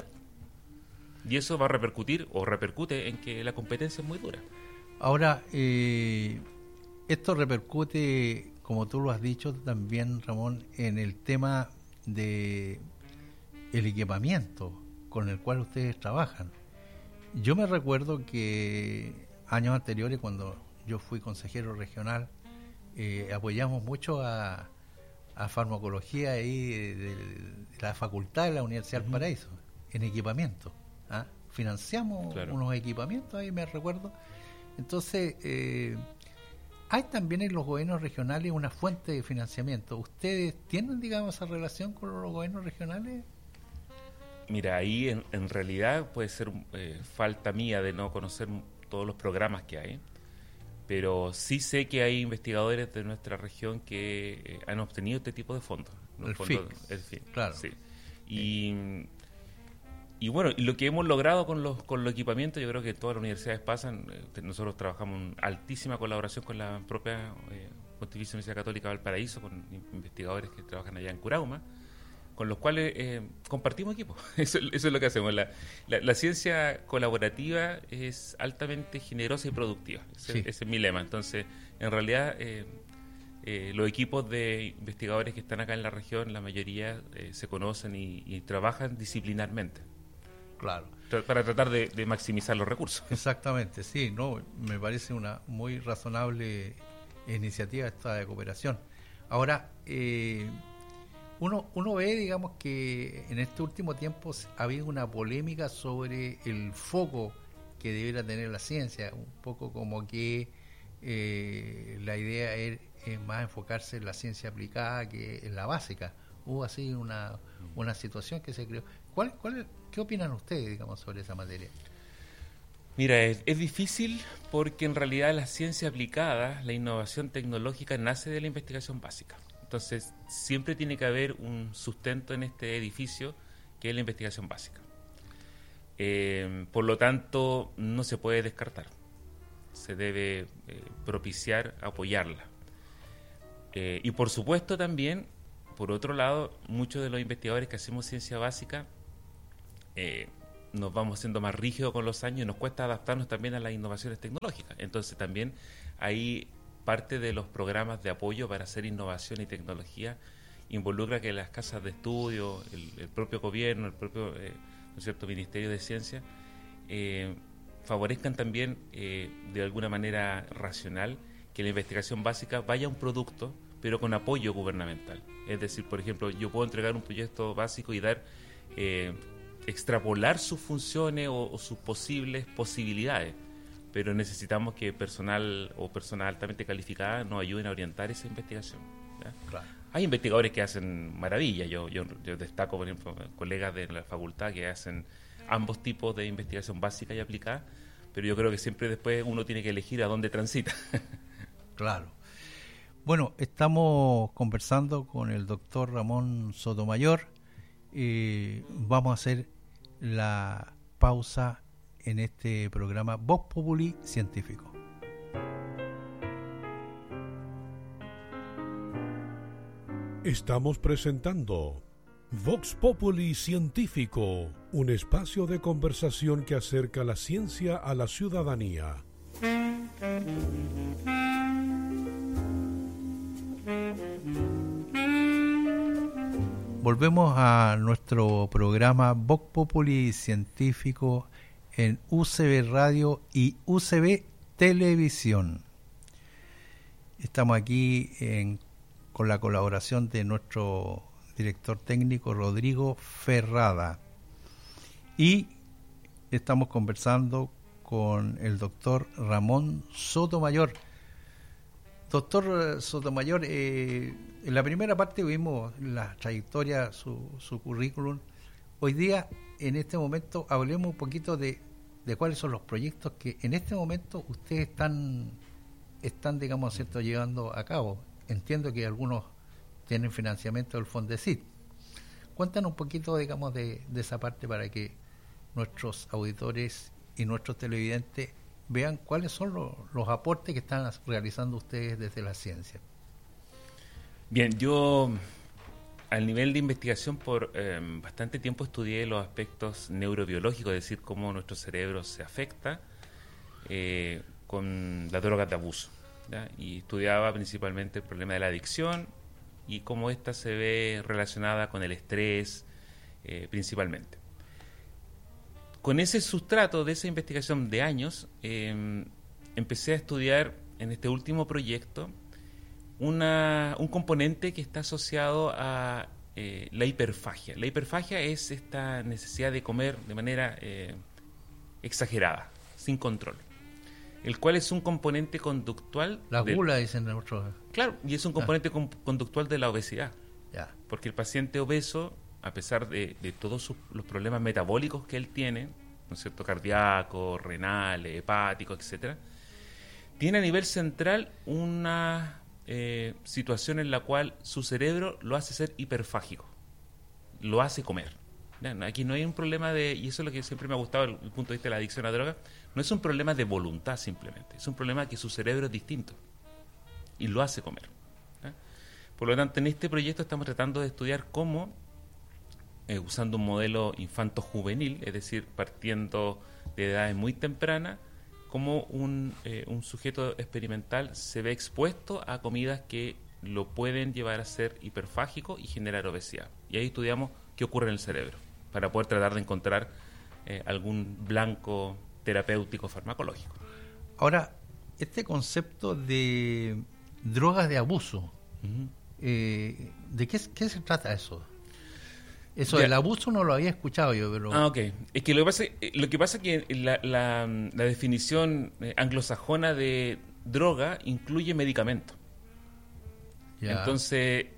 Y eso va a repercutir o repercute en que la competencia es muy dura. Ahora, eh, esto repercute, como tú lo has dicho también, Ramón, en el tema de el equipamiento con el cual ustedes trabajan. Yo me recuerdo que años anteriores, cuando yo fui consejero regional, eh, apoyamos mucho a, a farmacología ahí de, de, de la facultad de la Universidad del uh-huh. Paraíso, en equipamiento. ¿Ah? Financiamos claro. unos equipamientos, ahí me recuerdo. Entonces, eh, hay también en los gobiernos regionales una fuente de financiamiento. ¿Ustedes tienen, digamos, esa relación con los gobiernos regionales? Mira, ahí en, en realidad puede ser eh, falta mía de no conocer todos los programas que hay, pero sí sé que hay investigadores de nuestra región que eh, han obtenido este tipo de fondos. El fondos, F I C. El F I C, claro. Sí. Y... Y bueno, y lo que hemos logrado con los con los equipamientos, yo creo que todas las universidades pasan. Eh, nosotros trabajamos en altísima colaboración con la propia eh, Pontificia Universidad Católica Valparaíso, con investigadores que trabajan allá en Curauma, con los cuales eh, compartimos equipos. Eso, eso es lo que hacemos. La, la, la ciencia colaborativa es altamente generosa y productiva. Ese, sí. ese es mi lema. Entonces, en realidad, eh, eh, los equipos de investigadores que están acá en la región, la mayoría eh, se conocen y, y trabajan disciplinarmente. Claro. Para tratar de, de maximizar los recursos. Exactamente, sí, no, me parece una muy razonable iniciativa esta de cooperación. Ahora, eh, uno, uno ve, digamos, que en este último tiempo ha habido una polémica sobre el foco que debiera tener la ciencia, un poco como que eh, la idea es, es más enfocarse en la ciencia aplicada que en la básica. Hubo así una, una situación que se creó. ¿Cuál, cuál, ¿Qué opinan ustedes, digamos, sobre esa materia? Mira, es, es difícil porque en realidad la ciencia aplicada, la innovación tecnológica, nace de la investigación básica. Entonces, siempre tiene que haber un sustento en este edificio que es la investigación básica. Eh, por lo tanto, no se puede descartar. Se debe eh, propiciar, apoyarla. Eh, y por supuesto también, por otro lado, muchos de los investigadores que hacemos ciencia básica eh, nos vamos haciendo más rígidos con los años y nos cuesta adaptarnos también a las innovaciones tecnológicas. Entonces también hay parte de los programas de apoyo para hacer innovación y tecnología involucra que las casas de estudio, el, el propio gobierno, el propio eh, ¿no es cierto? Ministerio de Ciencia eh, favorezcan también eh, de alguna manera racional que la investigación básica vaya a un producto pero con apoyo gubernamental. Es decir, por ejemplo, yo puedo entregar un proyecto básico y dar eh, extrapolar sus funciones o, o sus posibles posibilidades, pero necesitamos que personal o personas altamente calificada nos ayuden a orientar esa investigación. ¿Ya? Claro. Hay investigadores que hacen maravillas. Yo, yo, yo destaco, por ejemplo, colegas de la facultad que hacen ambos tipos de investigación básica y aplicada, pero yo creo que siempre después uno tiene que elegir a dónde transita. Claro. Bueno, estamos conversando con el doctor Ramón Sotomayor. Eh, vamos a hacer la pausa en este programa Vox Populi Científico. Estamos presentando Vox Populi Científico, un espacio de conversación que acerca la ciencia a la ciudadanía. Volvemos a nuestro programa Vox Populi Científico en U C B Radio y U C B Televisión. Estamos aquí en, con la colaboración de nuestro director técnico Rodrigo Ferrada y estamos conversando con el doctor Ramón Sotomayor. Doctor Sotomayor, eh, en la primera parte vimos la trayectoria, su, su currículum. Hoy día, en este momento, hablemos un poquito de, de cuáles son los proyectos que en este momento ustedes están, están digamos, cierto, llevando a cabo. Entiendo que algunos tienen financiamiento del Fondesit. Cuéntanos un poquito, digamos, de, de esa parte para que nuestros auditores y nuestros televidentes vean cuáles son los, los aportes que están realizando ustedes desde la ciencia. Bien, yo al nivel de investigación por eh, bastante tiempo estudié los aspectos neurobiológicos, es decir, cómo nuestro cerebro se afecta eh, con las drogas de abuso, ¿ya? Y estudiaba principalmente el problema de la adicción y cómo ésta se ve relacionada con el estrés eh, principalmente. Con ese sustrato de esa investigación de años, eh, empecé a estudiar en este último proyecto una, un componente que está asociado a eh, la hiperfagia. La hiperfagia es esta necesidad de comer de manera eh, exagerada, sin control, el cual es un componente conductual. La gula, de, dicen otros. Claro, y es un componente ah. con, conductual de la obesidad. Ya. Porque el paciente obeso, a pesar de, de todos sus, los problemas metabólicos que él tiene, ¿no es cierto?, cardíacos, renales, hepáticos, etcétera, tiene a nivel central una eh, situación en la cual su cerebro lo hace ser hiperfágico, lo hace comer. Aquí no hay un problema de, y eso es lo que siempre me ha gustado desde el punto de vista de la adicción a drogas, no es un problema de voluntad simplemente, es un problema que su cerebro es distinto y lo hace comer. ¿eh? Por lo tanto, en este proyecto estamos tratando de estudiar cómo, eh, usando un modelo infanto-juvenil, es decir, partiendo de edades muy tempranas, cómo un, eh, un sujeto experimental se ve expuesto a comidas que lo pueden llevar a ser hiperfágico y generar obesidad. Y ahí estudiamos qué ocurre en el cerebro, para poder tratar de encontrar eh, algún blanco terapéutico farmacológico. Ahora, este concepto de drogas de abuso, uh-huh. eh, ¿de qué, qué se trata eso? Eso ya. Del abuso no lo había escuchado yo, pero... Ah, ok. Es que lo que pasa, lo que pasa es que la, la, la definición anglosajona de droga incluye medicamento. Ya. Entonces,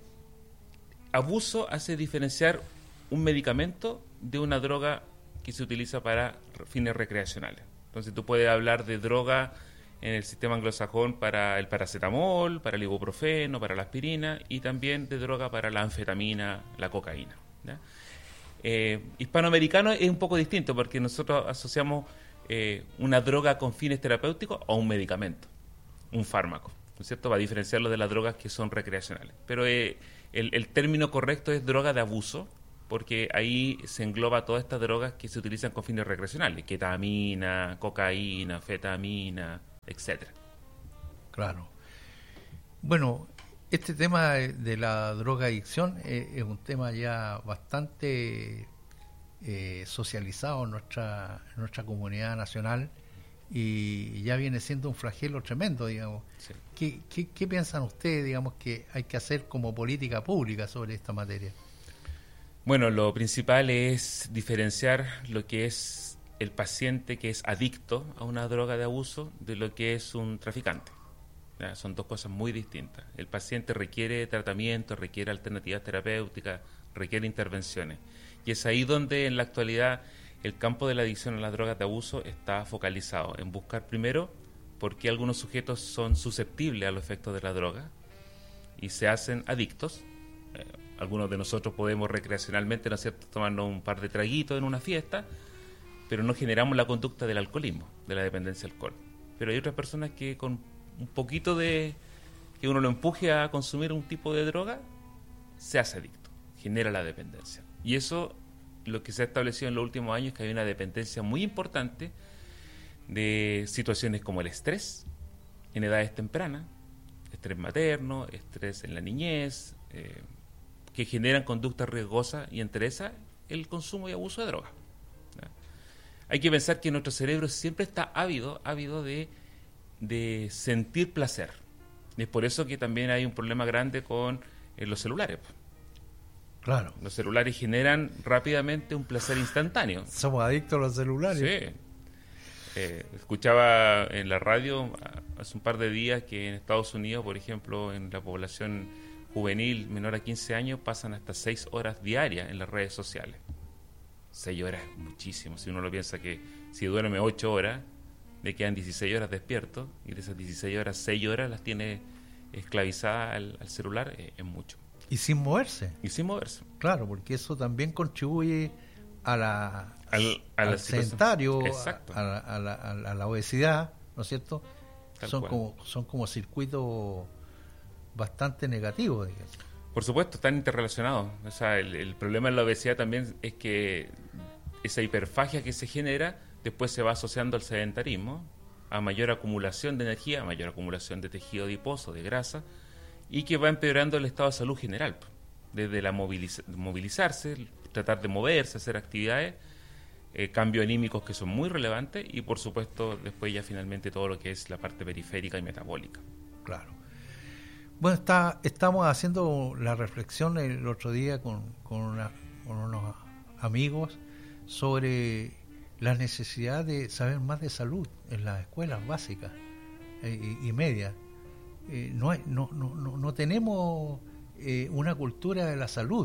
abuso hace diferenciar un medicamento de una droga que se utiliza para fines recreacionales. Entonces tú puedes hablar de droga en el sistema anglosajón para el paracetamol, para el ibuprofeno, para la aspirina, y también de droga para la anfetamina, la cocaína, ¿ya? Eh, hispanoamericano es un poco distinto porque nosotros asociamos eh, una droga con fines terapéuticos a un medicamento, un fármaco, ¿no es cierto? Para diferenciarlo de las drogas que son recreacionales. Pero eh, el, el término correcto es droga de abuso, porque ahí se engloba todas estas drogas que se utilizan con fines recreacionales, ketamina, cocaína, fetamina, etcétera. Claro. Bueno, este tema de la drogadicción eh, es un tema ya bastante eh, socializado en nuestra, en nuestra comunidad nacional y ya viene siendo un flagelo tremendo, digamos. Sí. ¿Qué, qué, qué piensan ustedes, digamos, que hay que hacer como política pública sobre esta materia? Bueno, lo principal es diferenciar lo que es el paciente que es adicto a una droga de abuso de lo que es un traficante. ¿Ya? Son dos cosas muy distintas. El paciente requiere tratamiento, requiere alternativas terapéuticas, requiere intervenciones. Y es ahí donde en la actualidad el campo de la adicción a las drogas de abuso está focalizado en buscar primero por qué algunos sujetos son susceptibles a los efectos de la droga y se hacen adictos. Eh, algunos de nosotros podemos recreacionalmente, ¿no es cierto?, tomarnos un par de traguitos en una fiesta, pero no generamos la conducta del alcoholismo, de la dependencia al alcohol. Pero hay otras personas que con un poquito de que uno lo empuje a consumir un tipo de droga, se hace adicto, genera la dependencia. Y eso, lo que se ha establecido en los últimos años, es que hay una dependencia muy importante de situaciones como el estrés en edades tempranas, estrés materno, estrés en la niñez, eh, que generan conductas riesgosas y entre esas el consumo y abuso de drogas. ¿Ya? Hay que pensar que nuestro cerebro siempre está ávido, ávido de, de sentir placer. Y es por eso que también hay un problema grande con eh, los celulares. Claro. Los celulares generan rápidamente un placer instantáneo. Somos adictos a los celulares. Sí. Eh, escuchaba en la radio hace un par de días que en Estados Unidos, por ejemplo, en la población juvenil menor a quince años pasan hasta seis horas diarias en las redes sociales. seis horas es muchísimo. Si uno lo piensa que si duerme ocho horas, le quedan dieciséis horas despierto y de esas dieciséis horas, seis horas las tiene esclavizadas al, al celular, eh, es mucho. Y sin moverse. Y sin moverse. Claro, porque eso también contribuye a la, al, a al la sedentario, Exacto. a, a, a, la, a la obesidad, ¿no es cierto? Tal Son cual. como, son como circuitos bastante negativos, digamos. Por supuesto, están interrelacionados. O sea, el, el problema de la obesidad también es que esa hiperfagia que se genera después se va asociando al sedentarismo, a mayor acumulación de energía, a mayor acumulación de tejido adiposo, de grasa, y que va empeorando el estado de salud general. Desde la moviliza- movilizarse, tratar de moverse, hacer actividades, eh, cambios anímicos que son muy relevantes y, por supuesto, después ya finalmente todo lo que es la parte periférica y metabólica. Claro. Bueno, está, estamos haciendo la reflexión el otro día con, con, una, con unos amigos sobre la necesidad de saber más de salud en las escuelas básicas eh, y, y medias. Eh, no, hay, no, no, no, no tenemos eh, una cultura de la salud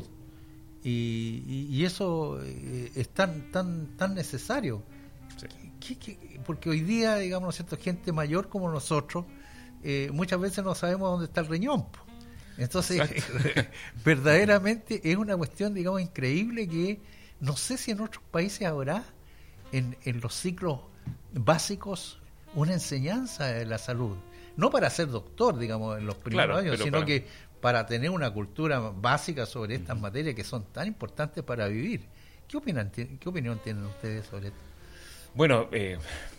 y, y, y eso eh, es tan, tan, tan necesario. Sí. ¿Qué, qué? Porque hoy día, digamos, ¿no es cierto?, gente mayor como nosotros, Eh, muchas veces no sabemos dónde está el riñón. Entonces, verdaderamente es una cuestión, digamos, increíble que no sé si en otros países habrá en, en los ciclos básicos una enseñanza de la salud. No para ser doctor, digamos, en los primeros Claro, años, pero sino para... que para tener una cultura básica sobre estas uh-huh. materias que son tan importantes para vivir. ¿Qué opinan, qué opinión tienen ustedes sobre esto? Bueno, eh...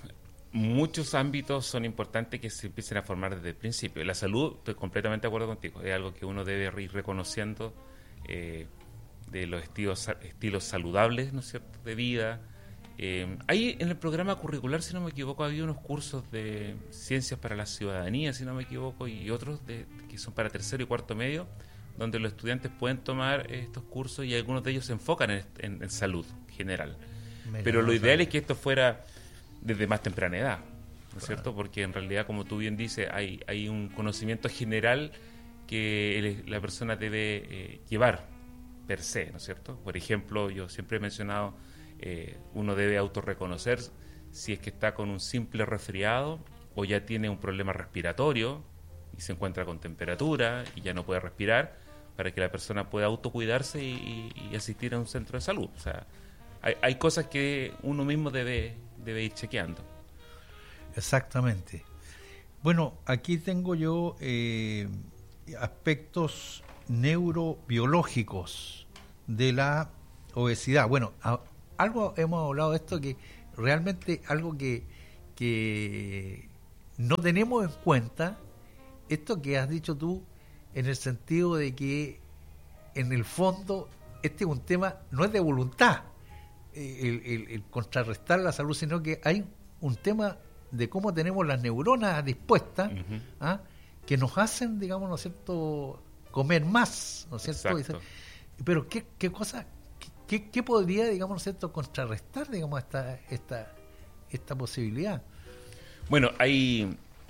muchos ámbitos son importantes que se empiecen a formar desde el principio. La salud, estoy completamente de acuerdo contigo, es algo que uno debe ir reconociendo eh, de los estilos, estilos saludables, ¿no es cierto?, de vida. Eh, ahí en el programa curricular, si no me equivoco, había unos cursos de ciencias para la ciudadanía, si no me equivoco, y otros de, que son para tercero y cuarto medio, donde los estudiantes pueden tomar estos cursos y algunos de ellos se enfocan en, en, en salud general. Me Pero lo ideal es que esto fuera desde más temprana edad, ¿no es claro. cierto? Porque en realidad, como tú bien dices, hay, hay un conocimiento general que el, la persona debe eh, llevar per se, ¿no es cierto? Por ejemplo, yo siempre he mencionado, eh, uno debe autorreconocer si es que está con un simple resfriado o ya tiene un problema respiratorio y se encuentra con temperatura y ya no puede respirar, para que la persona pueda autocuidarse y, y, y asistir a un centro de salud. O sea, hay, hay cosas que uno mismo debe, debe ir chequeando. Exactamente. Bueno, aquí tengo yo eh, aspectos neurobiológicos de la obesidad. Bueno, a, algo hemos hablado de esto que realmente algo que, que no tenemos en cuenta, esto que has dicho tú, en el sentido de que en el fondo este es un tema, no es de voluntad el, el, el contrarrestar la salud, sino que hay un tema de cómo tenemos las neuronas dispuestas, uh-huh. ¿ah? que nos hacen, digamos, ¿no es cierto?, comer más, ¿no es cierto? Exacto. Pero qué, qué cosa, qué, qué podría, digamos, ¿no es cierto?, contrarrestar, digamos, esta, esta, esta posibilidad. Bueno, hay,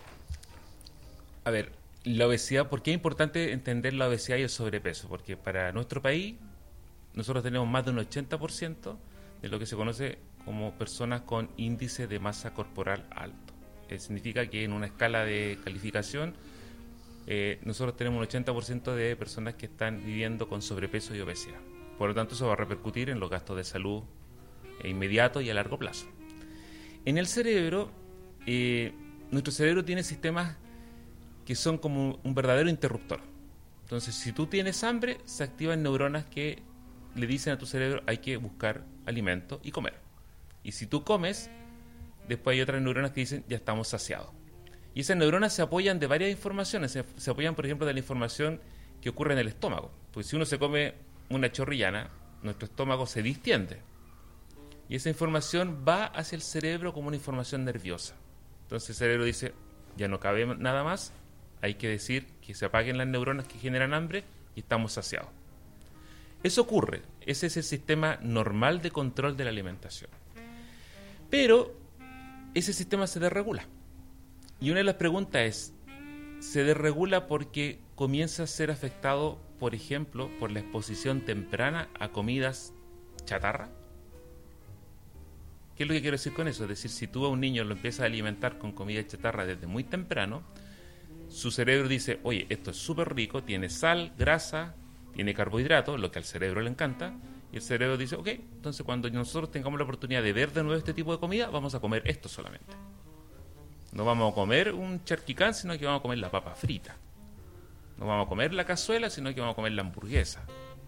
a ver, la obesidad, ¿por qué es importante entender la obesidad y el sobrepeso? Porque para nuestro país, nosotros tenemos más de un ochenta por ciento de lo que se conoce como personas con índice de masa corporal alto. Eh, significa que en una escala de calificación, eh, nosotros tenemos un ochenta por ciento de personas que están viviendo con sobrepeso y obesidad. Por lo tanto, eso va a repercutir en los gastos de salud eh, inmediatos y a largo plazo. En el cerebro, eh, nuestro cerebro tiene sistemas que son como un verdadero interruptor. Entonces, si tú tienes hambre, se activan neuronas que le dicen a tu cerebro hay que buscar alimento y comer. Y si tú comes, después hay otras neuronas que dicen ya estamos saciados. Y esas neuronas se apoyan de varias informaciones. Se, se apoyan, por ejemplo, de la información que ocurre en el estómago. Porque si uno se come una chorrillana, nuestro estómago se distiende. Y esa información va hacia el cerebro como una información nerviosa. Entonces el cerebro dice, ya no cabe nada más, hay que decir que se apaguen las neuronas que generan hambre y estamos saciados. Eso ocurre, ese es el sistema normal de control de la alimentación. Pero ese sistema se desregula. Y una de las preguntas es, ¿se desregula porque comienza a ser afectado, por ejemplo, por la exposición temprana a comidas chatarra? ¿Qué es lo que quiero decir con eso? Es decir, si tú a un niño lo empiezas a alimentar con comida chatarra desde muy temprano, su cerebro dice, oye, esto es súper rico, tiene sal, grasa, tiene carbohidratos, lo que al cerebro le encanta, y el cerebro dice, ok, entonces cuando nosotros tengamos la oportunidad de ver de nuevo este tipo de comida, vamos a comer esto solamente. No vamos a comer un charquicán, sino que vamos a comer la papa frita. No vamos a comer la cazuela, sino que vamos a comer la hamburguesa.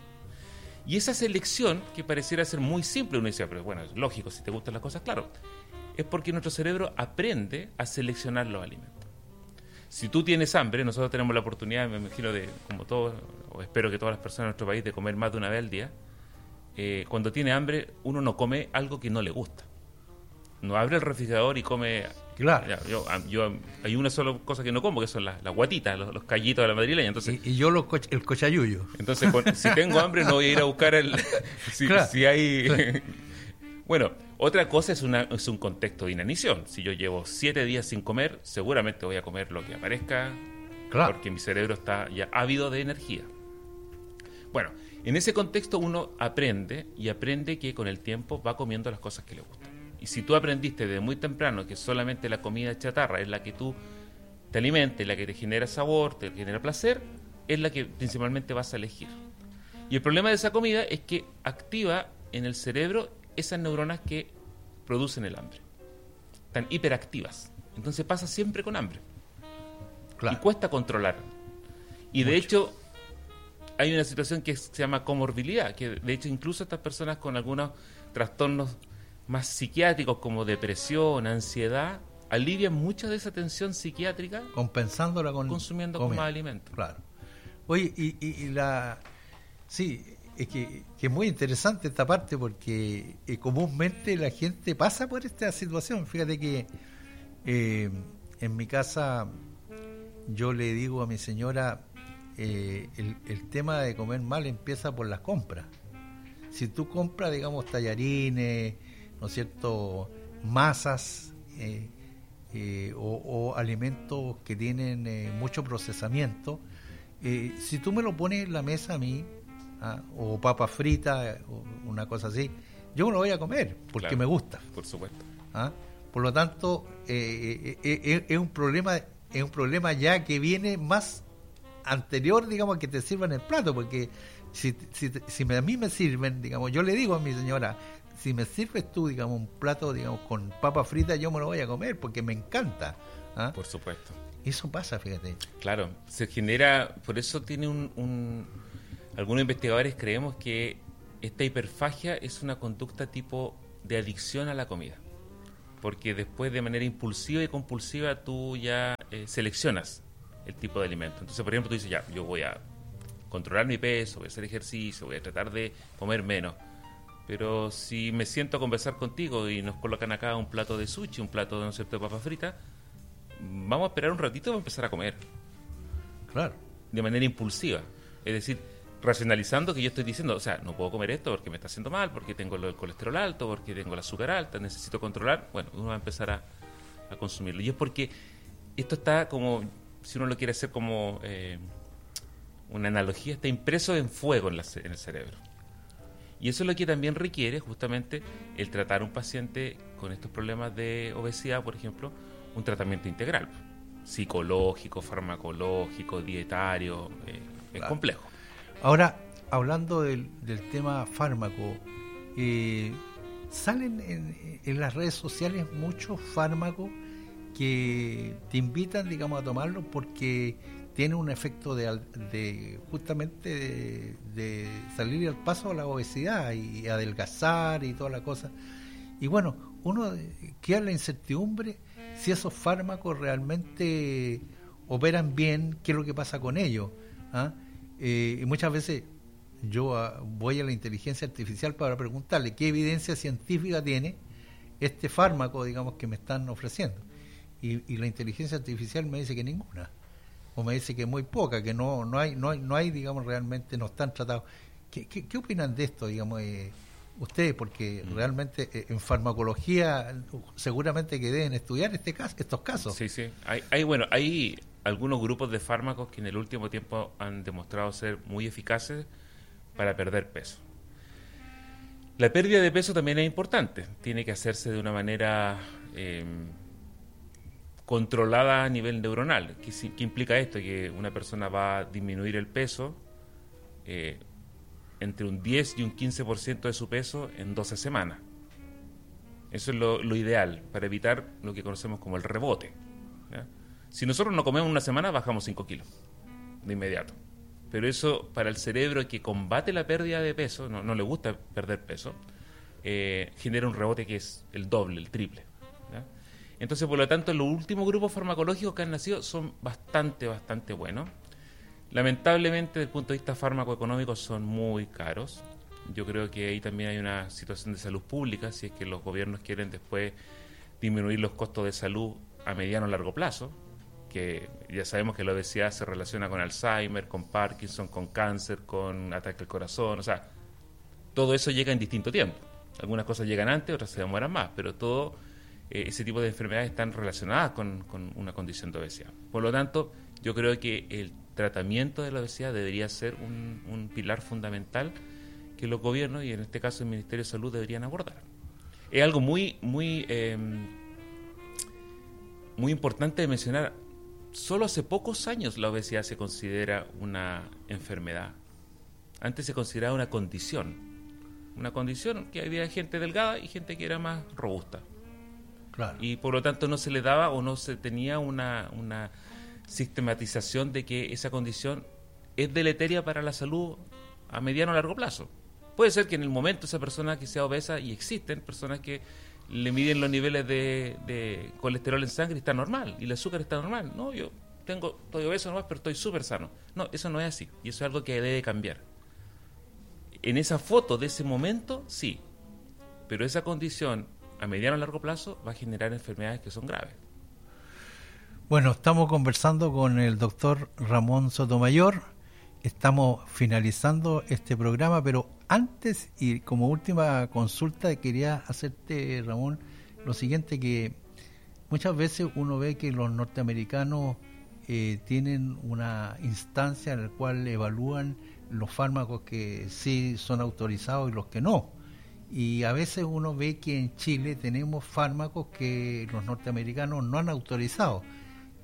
Y esa selección, que pareciera ser muy simple, uno dice, pero bueno, es lógico, si te gustan las cosas, claro, es porque nuestro cerebro aprende a seleccionar los alimentos. Si tú tienes hambre, nosotros tenemos la oportunidad, me imagino, de, como todos, o espero que todas las personas en nuestro país, de comer más de una vez al día. Eh, cuando tiene hambre, uno no come algo que no le gusta. No abre el refrigerador y come... Claro. Ya, yo, yo, hay una sola cosa que no como, que son las, las guatitas, los, los callitos de la madrileña. Entonces, y, y yo los co- el cochayuyo. Entonces, con, si tengo hambre, no voy a ir a buscar el... Si, claro, si hay... Claro. Bueno, otra cosa es, una, es un contexto de inanición. Si yo llevo siete días sin comer, seguramente voy a comer lo que aparezca, claro, porque mi cerebro está ya ávido de energía. Bueno, en ese contexto uno aprende, y aprende que con el tiempo va comiendo las cosas que le gustan. Y si tú aprendiste desde muy temprano que solamente la comida chatarra es la que tú te alimentes, la que te genera sabor, te genera placer, es la que principalmente vas a elegir. Y el problema de esa comida es que activa en el cerebro esas neuronas que producen el hambre. Están hiperactivas. Entonces pasa siempre con hambre. Claro. Y cuesta controlar. Y Mucho. de hecho, hay una situación que se llama comorbilidad, que de hecho incluso estas personas con algunos trastornos más psiquiátricos como depresión, ansiedad, alivian mucha de esa tensión psiquiátrica compensándola con consumiendo con más alimentos. Claro. Oye, y, y, y la... Sí, es que, que es muy interesante esta parte porque eh, comúnmente la gente pasa por esta situación. Fíjate que eh, en mi casa yo le digo a mi señora, eh, el, el tema de comer mal empieza por las compras. Si tú compras, digamos, tallarines, ¿no es cierto?, masas eh, eh, o, o alimentos que tienen eh, mucho procesamiento, eh, si tú me lo pones en la mesa a mí, ah, o papas fritas o una cosa así, yo me lo voy a comer porque claro, me gusta. Por supuesto. ¿Ah? Por lo tanto, eh, eh, eh, es un problema, es un problema ya que viene más anterior, digamos, a que te sirvan el plato, porque si, si, si me, a mí me sirven, digamos, yo le digo a mi señora, si me sirves tú, digamos, un plato, digamos, con papa frita, yo me lo voy a comer porque me encanta. ¿Ah? Por supuesto. Eso pasa, fíjate. Claro, se genera, por eso tiene un, un algunos investigadores creemos que esta hiperfagia es una conducta tipo de adicción a la comida, porque después de manera impulsiva y compulsiva tú ya eh, seleccionas el tipo de alimento. Entonces, por ejemplo, tú dices, ya, yo voy a controlar mi peso, voy a hacer ejercicio, voy a tratar de comer menos. Pero si me siento a conversar contigo y nos colocan acá un plato de sushi, un plato, ¿no es cierto?, de papa frita, vamos a esperar un ratito y vamos a empezar a comer. Claro. De manera impulsiva. Es decir, racionalizando que yo estoy diciendo, o sea, no puedo comer esto porque me está haciendo mal, porque tengo el colesterol alto, porque tengo el azúcar alta, necesito controlar. Bueno, uno va a empezar a, a consumirlo. Y es porque esto está como, si uno lo quiere hacer como eh, una analogía, está impreso en fuego en, la, en el cerebro. Y eso es lo que también requiere justamente el tratar a un paciente con estos problemas de obesidad, por ejemplo, un tratamiento integral, psicológico, farmacológico, dietario, eh, es claro. complejo. Ahora, hablando del, del tema fármaco, eh, salen en, en las redes sociales muchos fármacos que te invitan, digamos, a tomarlos porque tiene un efecto de, de justamente de, de salir al paso a la obesidad y adelgazar y toda la cosa. Y bueno, uno queda en la incertidumbre si esos fármacos realmente operan bien, qué es lo que pasa con ellos. ¿Ah? Eh, y muchas veces yo a, voy a la inteligencia artificial para preguntarle qué evidencia científica tiene este fármaco, digamos, que me están ofreciendo. Y, y la inteligencia artificial me dice que ninguna. O me dice que muy poca, que no no hay, no hay, no hay digamos, realmente no están tratados. ¿Qué, qué, qué opinan de esto, digamos, eh, ustedes? Porque mm. realmente eh, en farmacología seguramente que deben estudiar este caso, estos casos. Sí, sí. Hay, hay, bueno, hay algunos grupos de fármacos que en el último tiempo han demostrado ser muy eficaces para perder peso. La pérdida de peso también es importante. Tiene que hacerse de una manera Eh, controlada a nivel neuronal. ¿Qué, qué implica esto? Que una persona va a disminuir el peso eh, entre un diez y un quince por ciento de su peso en doce semanas. Eso es lo, lo ideal para evitar lo que conocemos como el rebote. ¿Ya? Si nosotros no comemos una semana, bajamos cinco kilos de inmediato. Pero eso para el cerebro que combate la pérdida de peso, no, no le gusta perder peso, eh, genera un rebote que es el doble, el triple. ¿Ya? Entonces, por lo tanto, los últimos grupos farmacológicos que han nacido son bastante, bastante buenos. Lamentablemente, desde el punto de vista farmacoeconómico, son muy caros. Yo creo que ahí también hay una situación de salud pública, si es que los gobiernos quieren después disminuir los costos de salud a mediano o largo plazo, que ya sabemos que la obesidad se relaciona con Alzheimer, con Parkinson, con cáncer, con ataque al corazón, o sea, todo eso llega en distinto tiempo. Algunas cosas llegan antes, otras se demoran más, pero todo eh, ese tipo de enfermedades están relacionadas con, con una condición de obesidad. Por lo tanto, yo creo que el tratamiento de la obesidad debería ser un, un pilar fundamental que los gobiernos, y en este caso el Ministerio de Salud, deberían abordar. Es algo muy, muy, eh, muy importante de mencionar. Solo hace pocos años la obesidad se considera una enfermedad. Antes se consideraba una condición. Una condición que había gente delgada y gente que era más robusta. Claro. Y por lo tanto no se le daba o no se tenía una, una sistematización de que esa condición es deleteria para la salud a mediano o largo plazo. Puede ser que en el momento esa persona que sea obesa, y existen personas que le miden los niveles de, de colesterol en sangre y está normal, y el azúcar está normal. No, yo tengo, estoy obeso nomás, pero estoy súper sano. No, eso no es así, y eso es algo que debe cambiar. En esa foto de ese momento, sí, pero esa condición a mediano o largo plazo va a generar enfermedades que son graves. Bueno, estamos conversando con el doctor Ramón Sotomayor, estamos finalizando este programa, pero antes y como última consulta quería hacerte, Ramón, lo siguiente, que muchas veces uno ve que los norteamericanos eh, tienen una instancia en la cual evalúan los fármacos que sí son autorizados y los que no. Y a veces uno ve que en Chile tenemos fármacos que los norteamericanos no han autorizado.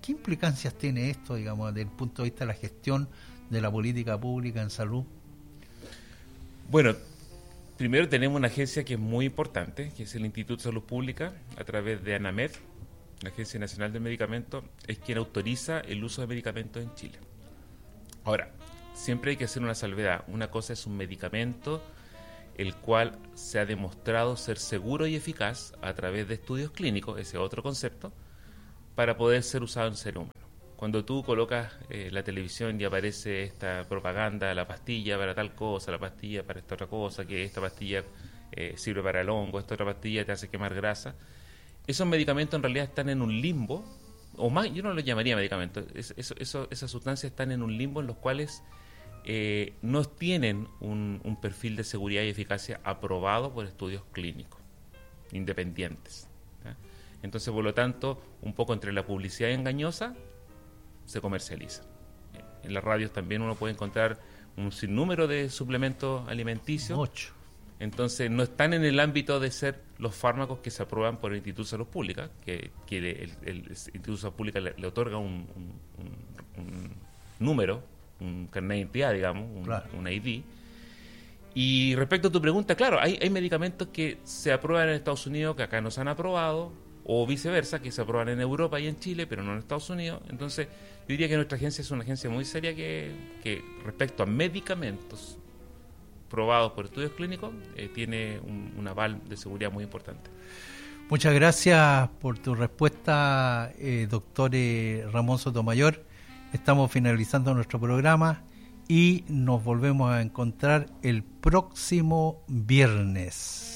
¿qué implicancias tiene esto, digamos, desde el punto de vista de la gestión de la política pública en salud? Bueno, primero tenemos una agencia que es muy importante, que es el Instituto de Salud Pública, a través de ANAMED, la Agencia Nacional del Medicamento, es quien autoriza el uso de medicamentos en Chile. Ahora, siempre hay que hacer una salvedad. Una cosa es un medicamento el cual se ha demostrado ser seguro y eficaz a través de estudios clínicos, ese otro concepto, para poder ser usado en ser humano. Cuando tú colocas eh, la televisión y aparece esta propaganda, la pastilla para tal cosa, la pastilla para esta otra cosa, que esta pastilla eh, sirve para el hongo, esta otra pastilla te hace quemar grasa, esos medicamentos en realidad están en un limbo, o más, yo no los llamaría medicamentos, es, eso, eso, esas sustancias están en un limbo en los cuales eh, no tienen un, un perfil de seguridad y eficacia aprobado por estudios clínicos independientes. ¿Ya? Entonces, por lo tanto, un poco entre la publicidad engañosa se comercializa. En las radios también uno puede encontrar un sinnúmero de suplementos alimenticios. Ocho. Entonces no están en el ámbito de ser los fármacos que se aprueban por el Instituto de Salud Pública, que, que el, el, el Instituto de Salud Pública le, le otorga un, un, un, un número, un carnet de identidad, digamos, un, claro. un I D. Y respecto a tu pregunta, claro, hay, hay medicamentos que se aprueban en Estados Unidos que acá no se han aprobado, o viceversa, que se aprueban en Europa y en Chile, pero no en Estados Unidos. Entonces, yo diría que nuestra agencia es una agencia muy seria que, que respecto a medicamentos probados por estudios clínicos, eh, tiene un, un aval de seguridad muy importante. Muchas gracias por tu respuesta, eh, doctor eh, Ramón Sotomayor. Estamos finalizando nuestro programa y nos volvemos a encontrar el próximo viernes.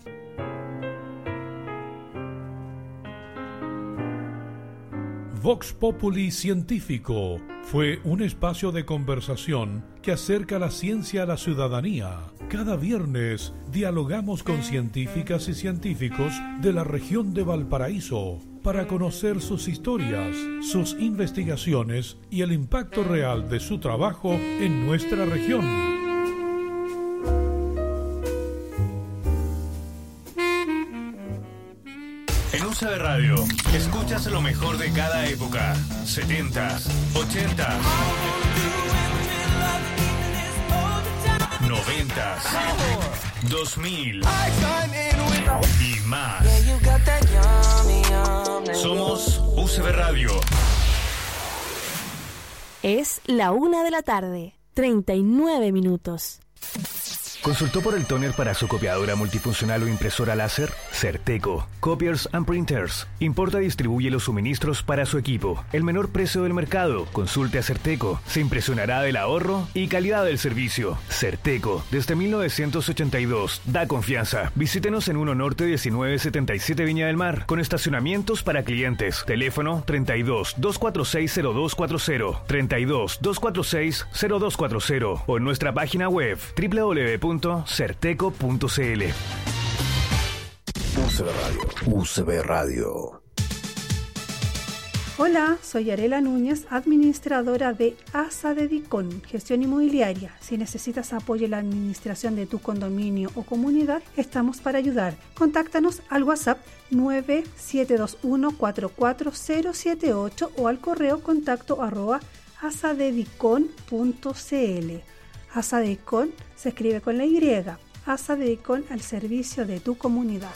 Vox Populi Científico fue un espacio de conversación que acerca la ciencia a la ciudadanía. Cada viernes dialogamos con científicas y científicos de la región de Valparaíso para conocer sus historias, sus investigaciones y el impacto real de su trabajo en nuestra región. U C B Radio, escuchas lo mejor de cada época, setentas, ochentas, noventas, dos mil y más. Somos U C B Radio. Es la una de la tarde, treinta y nueve minutos. ¿Consultó por el tóner para su copiadora multifuncional o impresora láser? Certeco, Copiers and Printers. Importa y distribuye los suministros para su equipo. El menor precio del mercado. Consulte a Certeco. Se impresionará del ahorro y calidad del servicio. Certeco, desde mil novecientos ochenta y dos. Da confianza. Visítenos en uno Norte diecinueve setenta y siete Viña del Mar, con estacionamientos para clientes. Teléfono treinta y dos, doscientos cuarenta y seis, cero dos cuarenta, treinta y dos, doscientos cuarenta y seis, cero dos cuarenta, o en nuestra página web doble u doble u doble u punto certeco punto c l. U C B Radio. U C B Radio. Hola, soy Arela Núñez, administradora de ASA de Dicon, Gestión Inmobiliaria. Si necesitas apoyo en la administración de tu condominio o comunidad, estamos para ayudar. Contáctanos al WhatsApp nueve siete dos uno, cuatro cuatro cero siete ocho o al correo contacto arroba asadedicon punto c l. ASADEDICON se escribe con la Y. ASADEDICON al servicio de tu comunidad.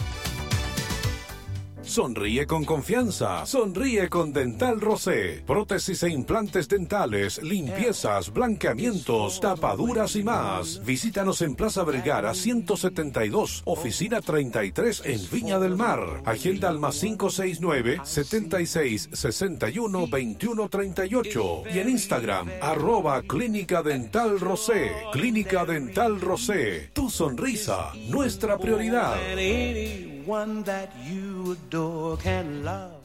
Sonríe con confianza. Sonríe con Dental Rosé. Prótesis e implantes dentales, limpiezas, blanqueamientos, tapaduras y más. Visítanos en Plaza Vergara ciento setenta y dos, oficina treinta y tres en Viña del Mar. Agenda al más cinco seis nueve, setenta y seis, sesenta y uno, veintiuno treinta y ocho. Y en Instagram, arroba Clínica Dental Rosé. Clínica Dental Rosé. Tu sonrisa, nuestra prioridad. One that you adore can love.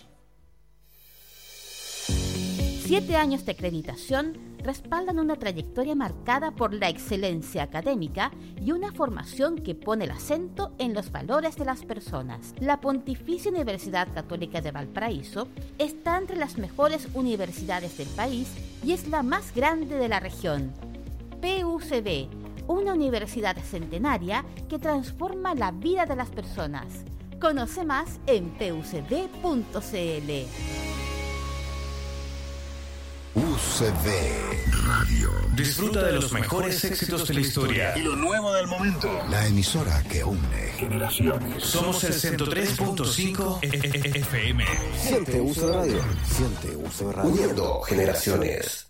Siete años de acreditación respaldan una trayectoria marcada por la excelencia académica y una formación que pone el acento en los valores de las personas. La Pontificia Universidad Católica de Valparaíso está entre las mejores universidades del país y es la más grande de la región. P U C B, una universidad centenaria que transforma la vida de las personas. Conoce más en p u c b punto c l. U C B Radio. Disfruta de los mejores éxitos de la historia y lo nuevo del momento. La emisora que une generaciones. Somos el ciento tres punto cinco F M. Siente U C B Radio. Siente U C B Radio. Uniendo generaciones.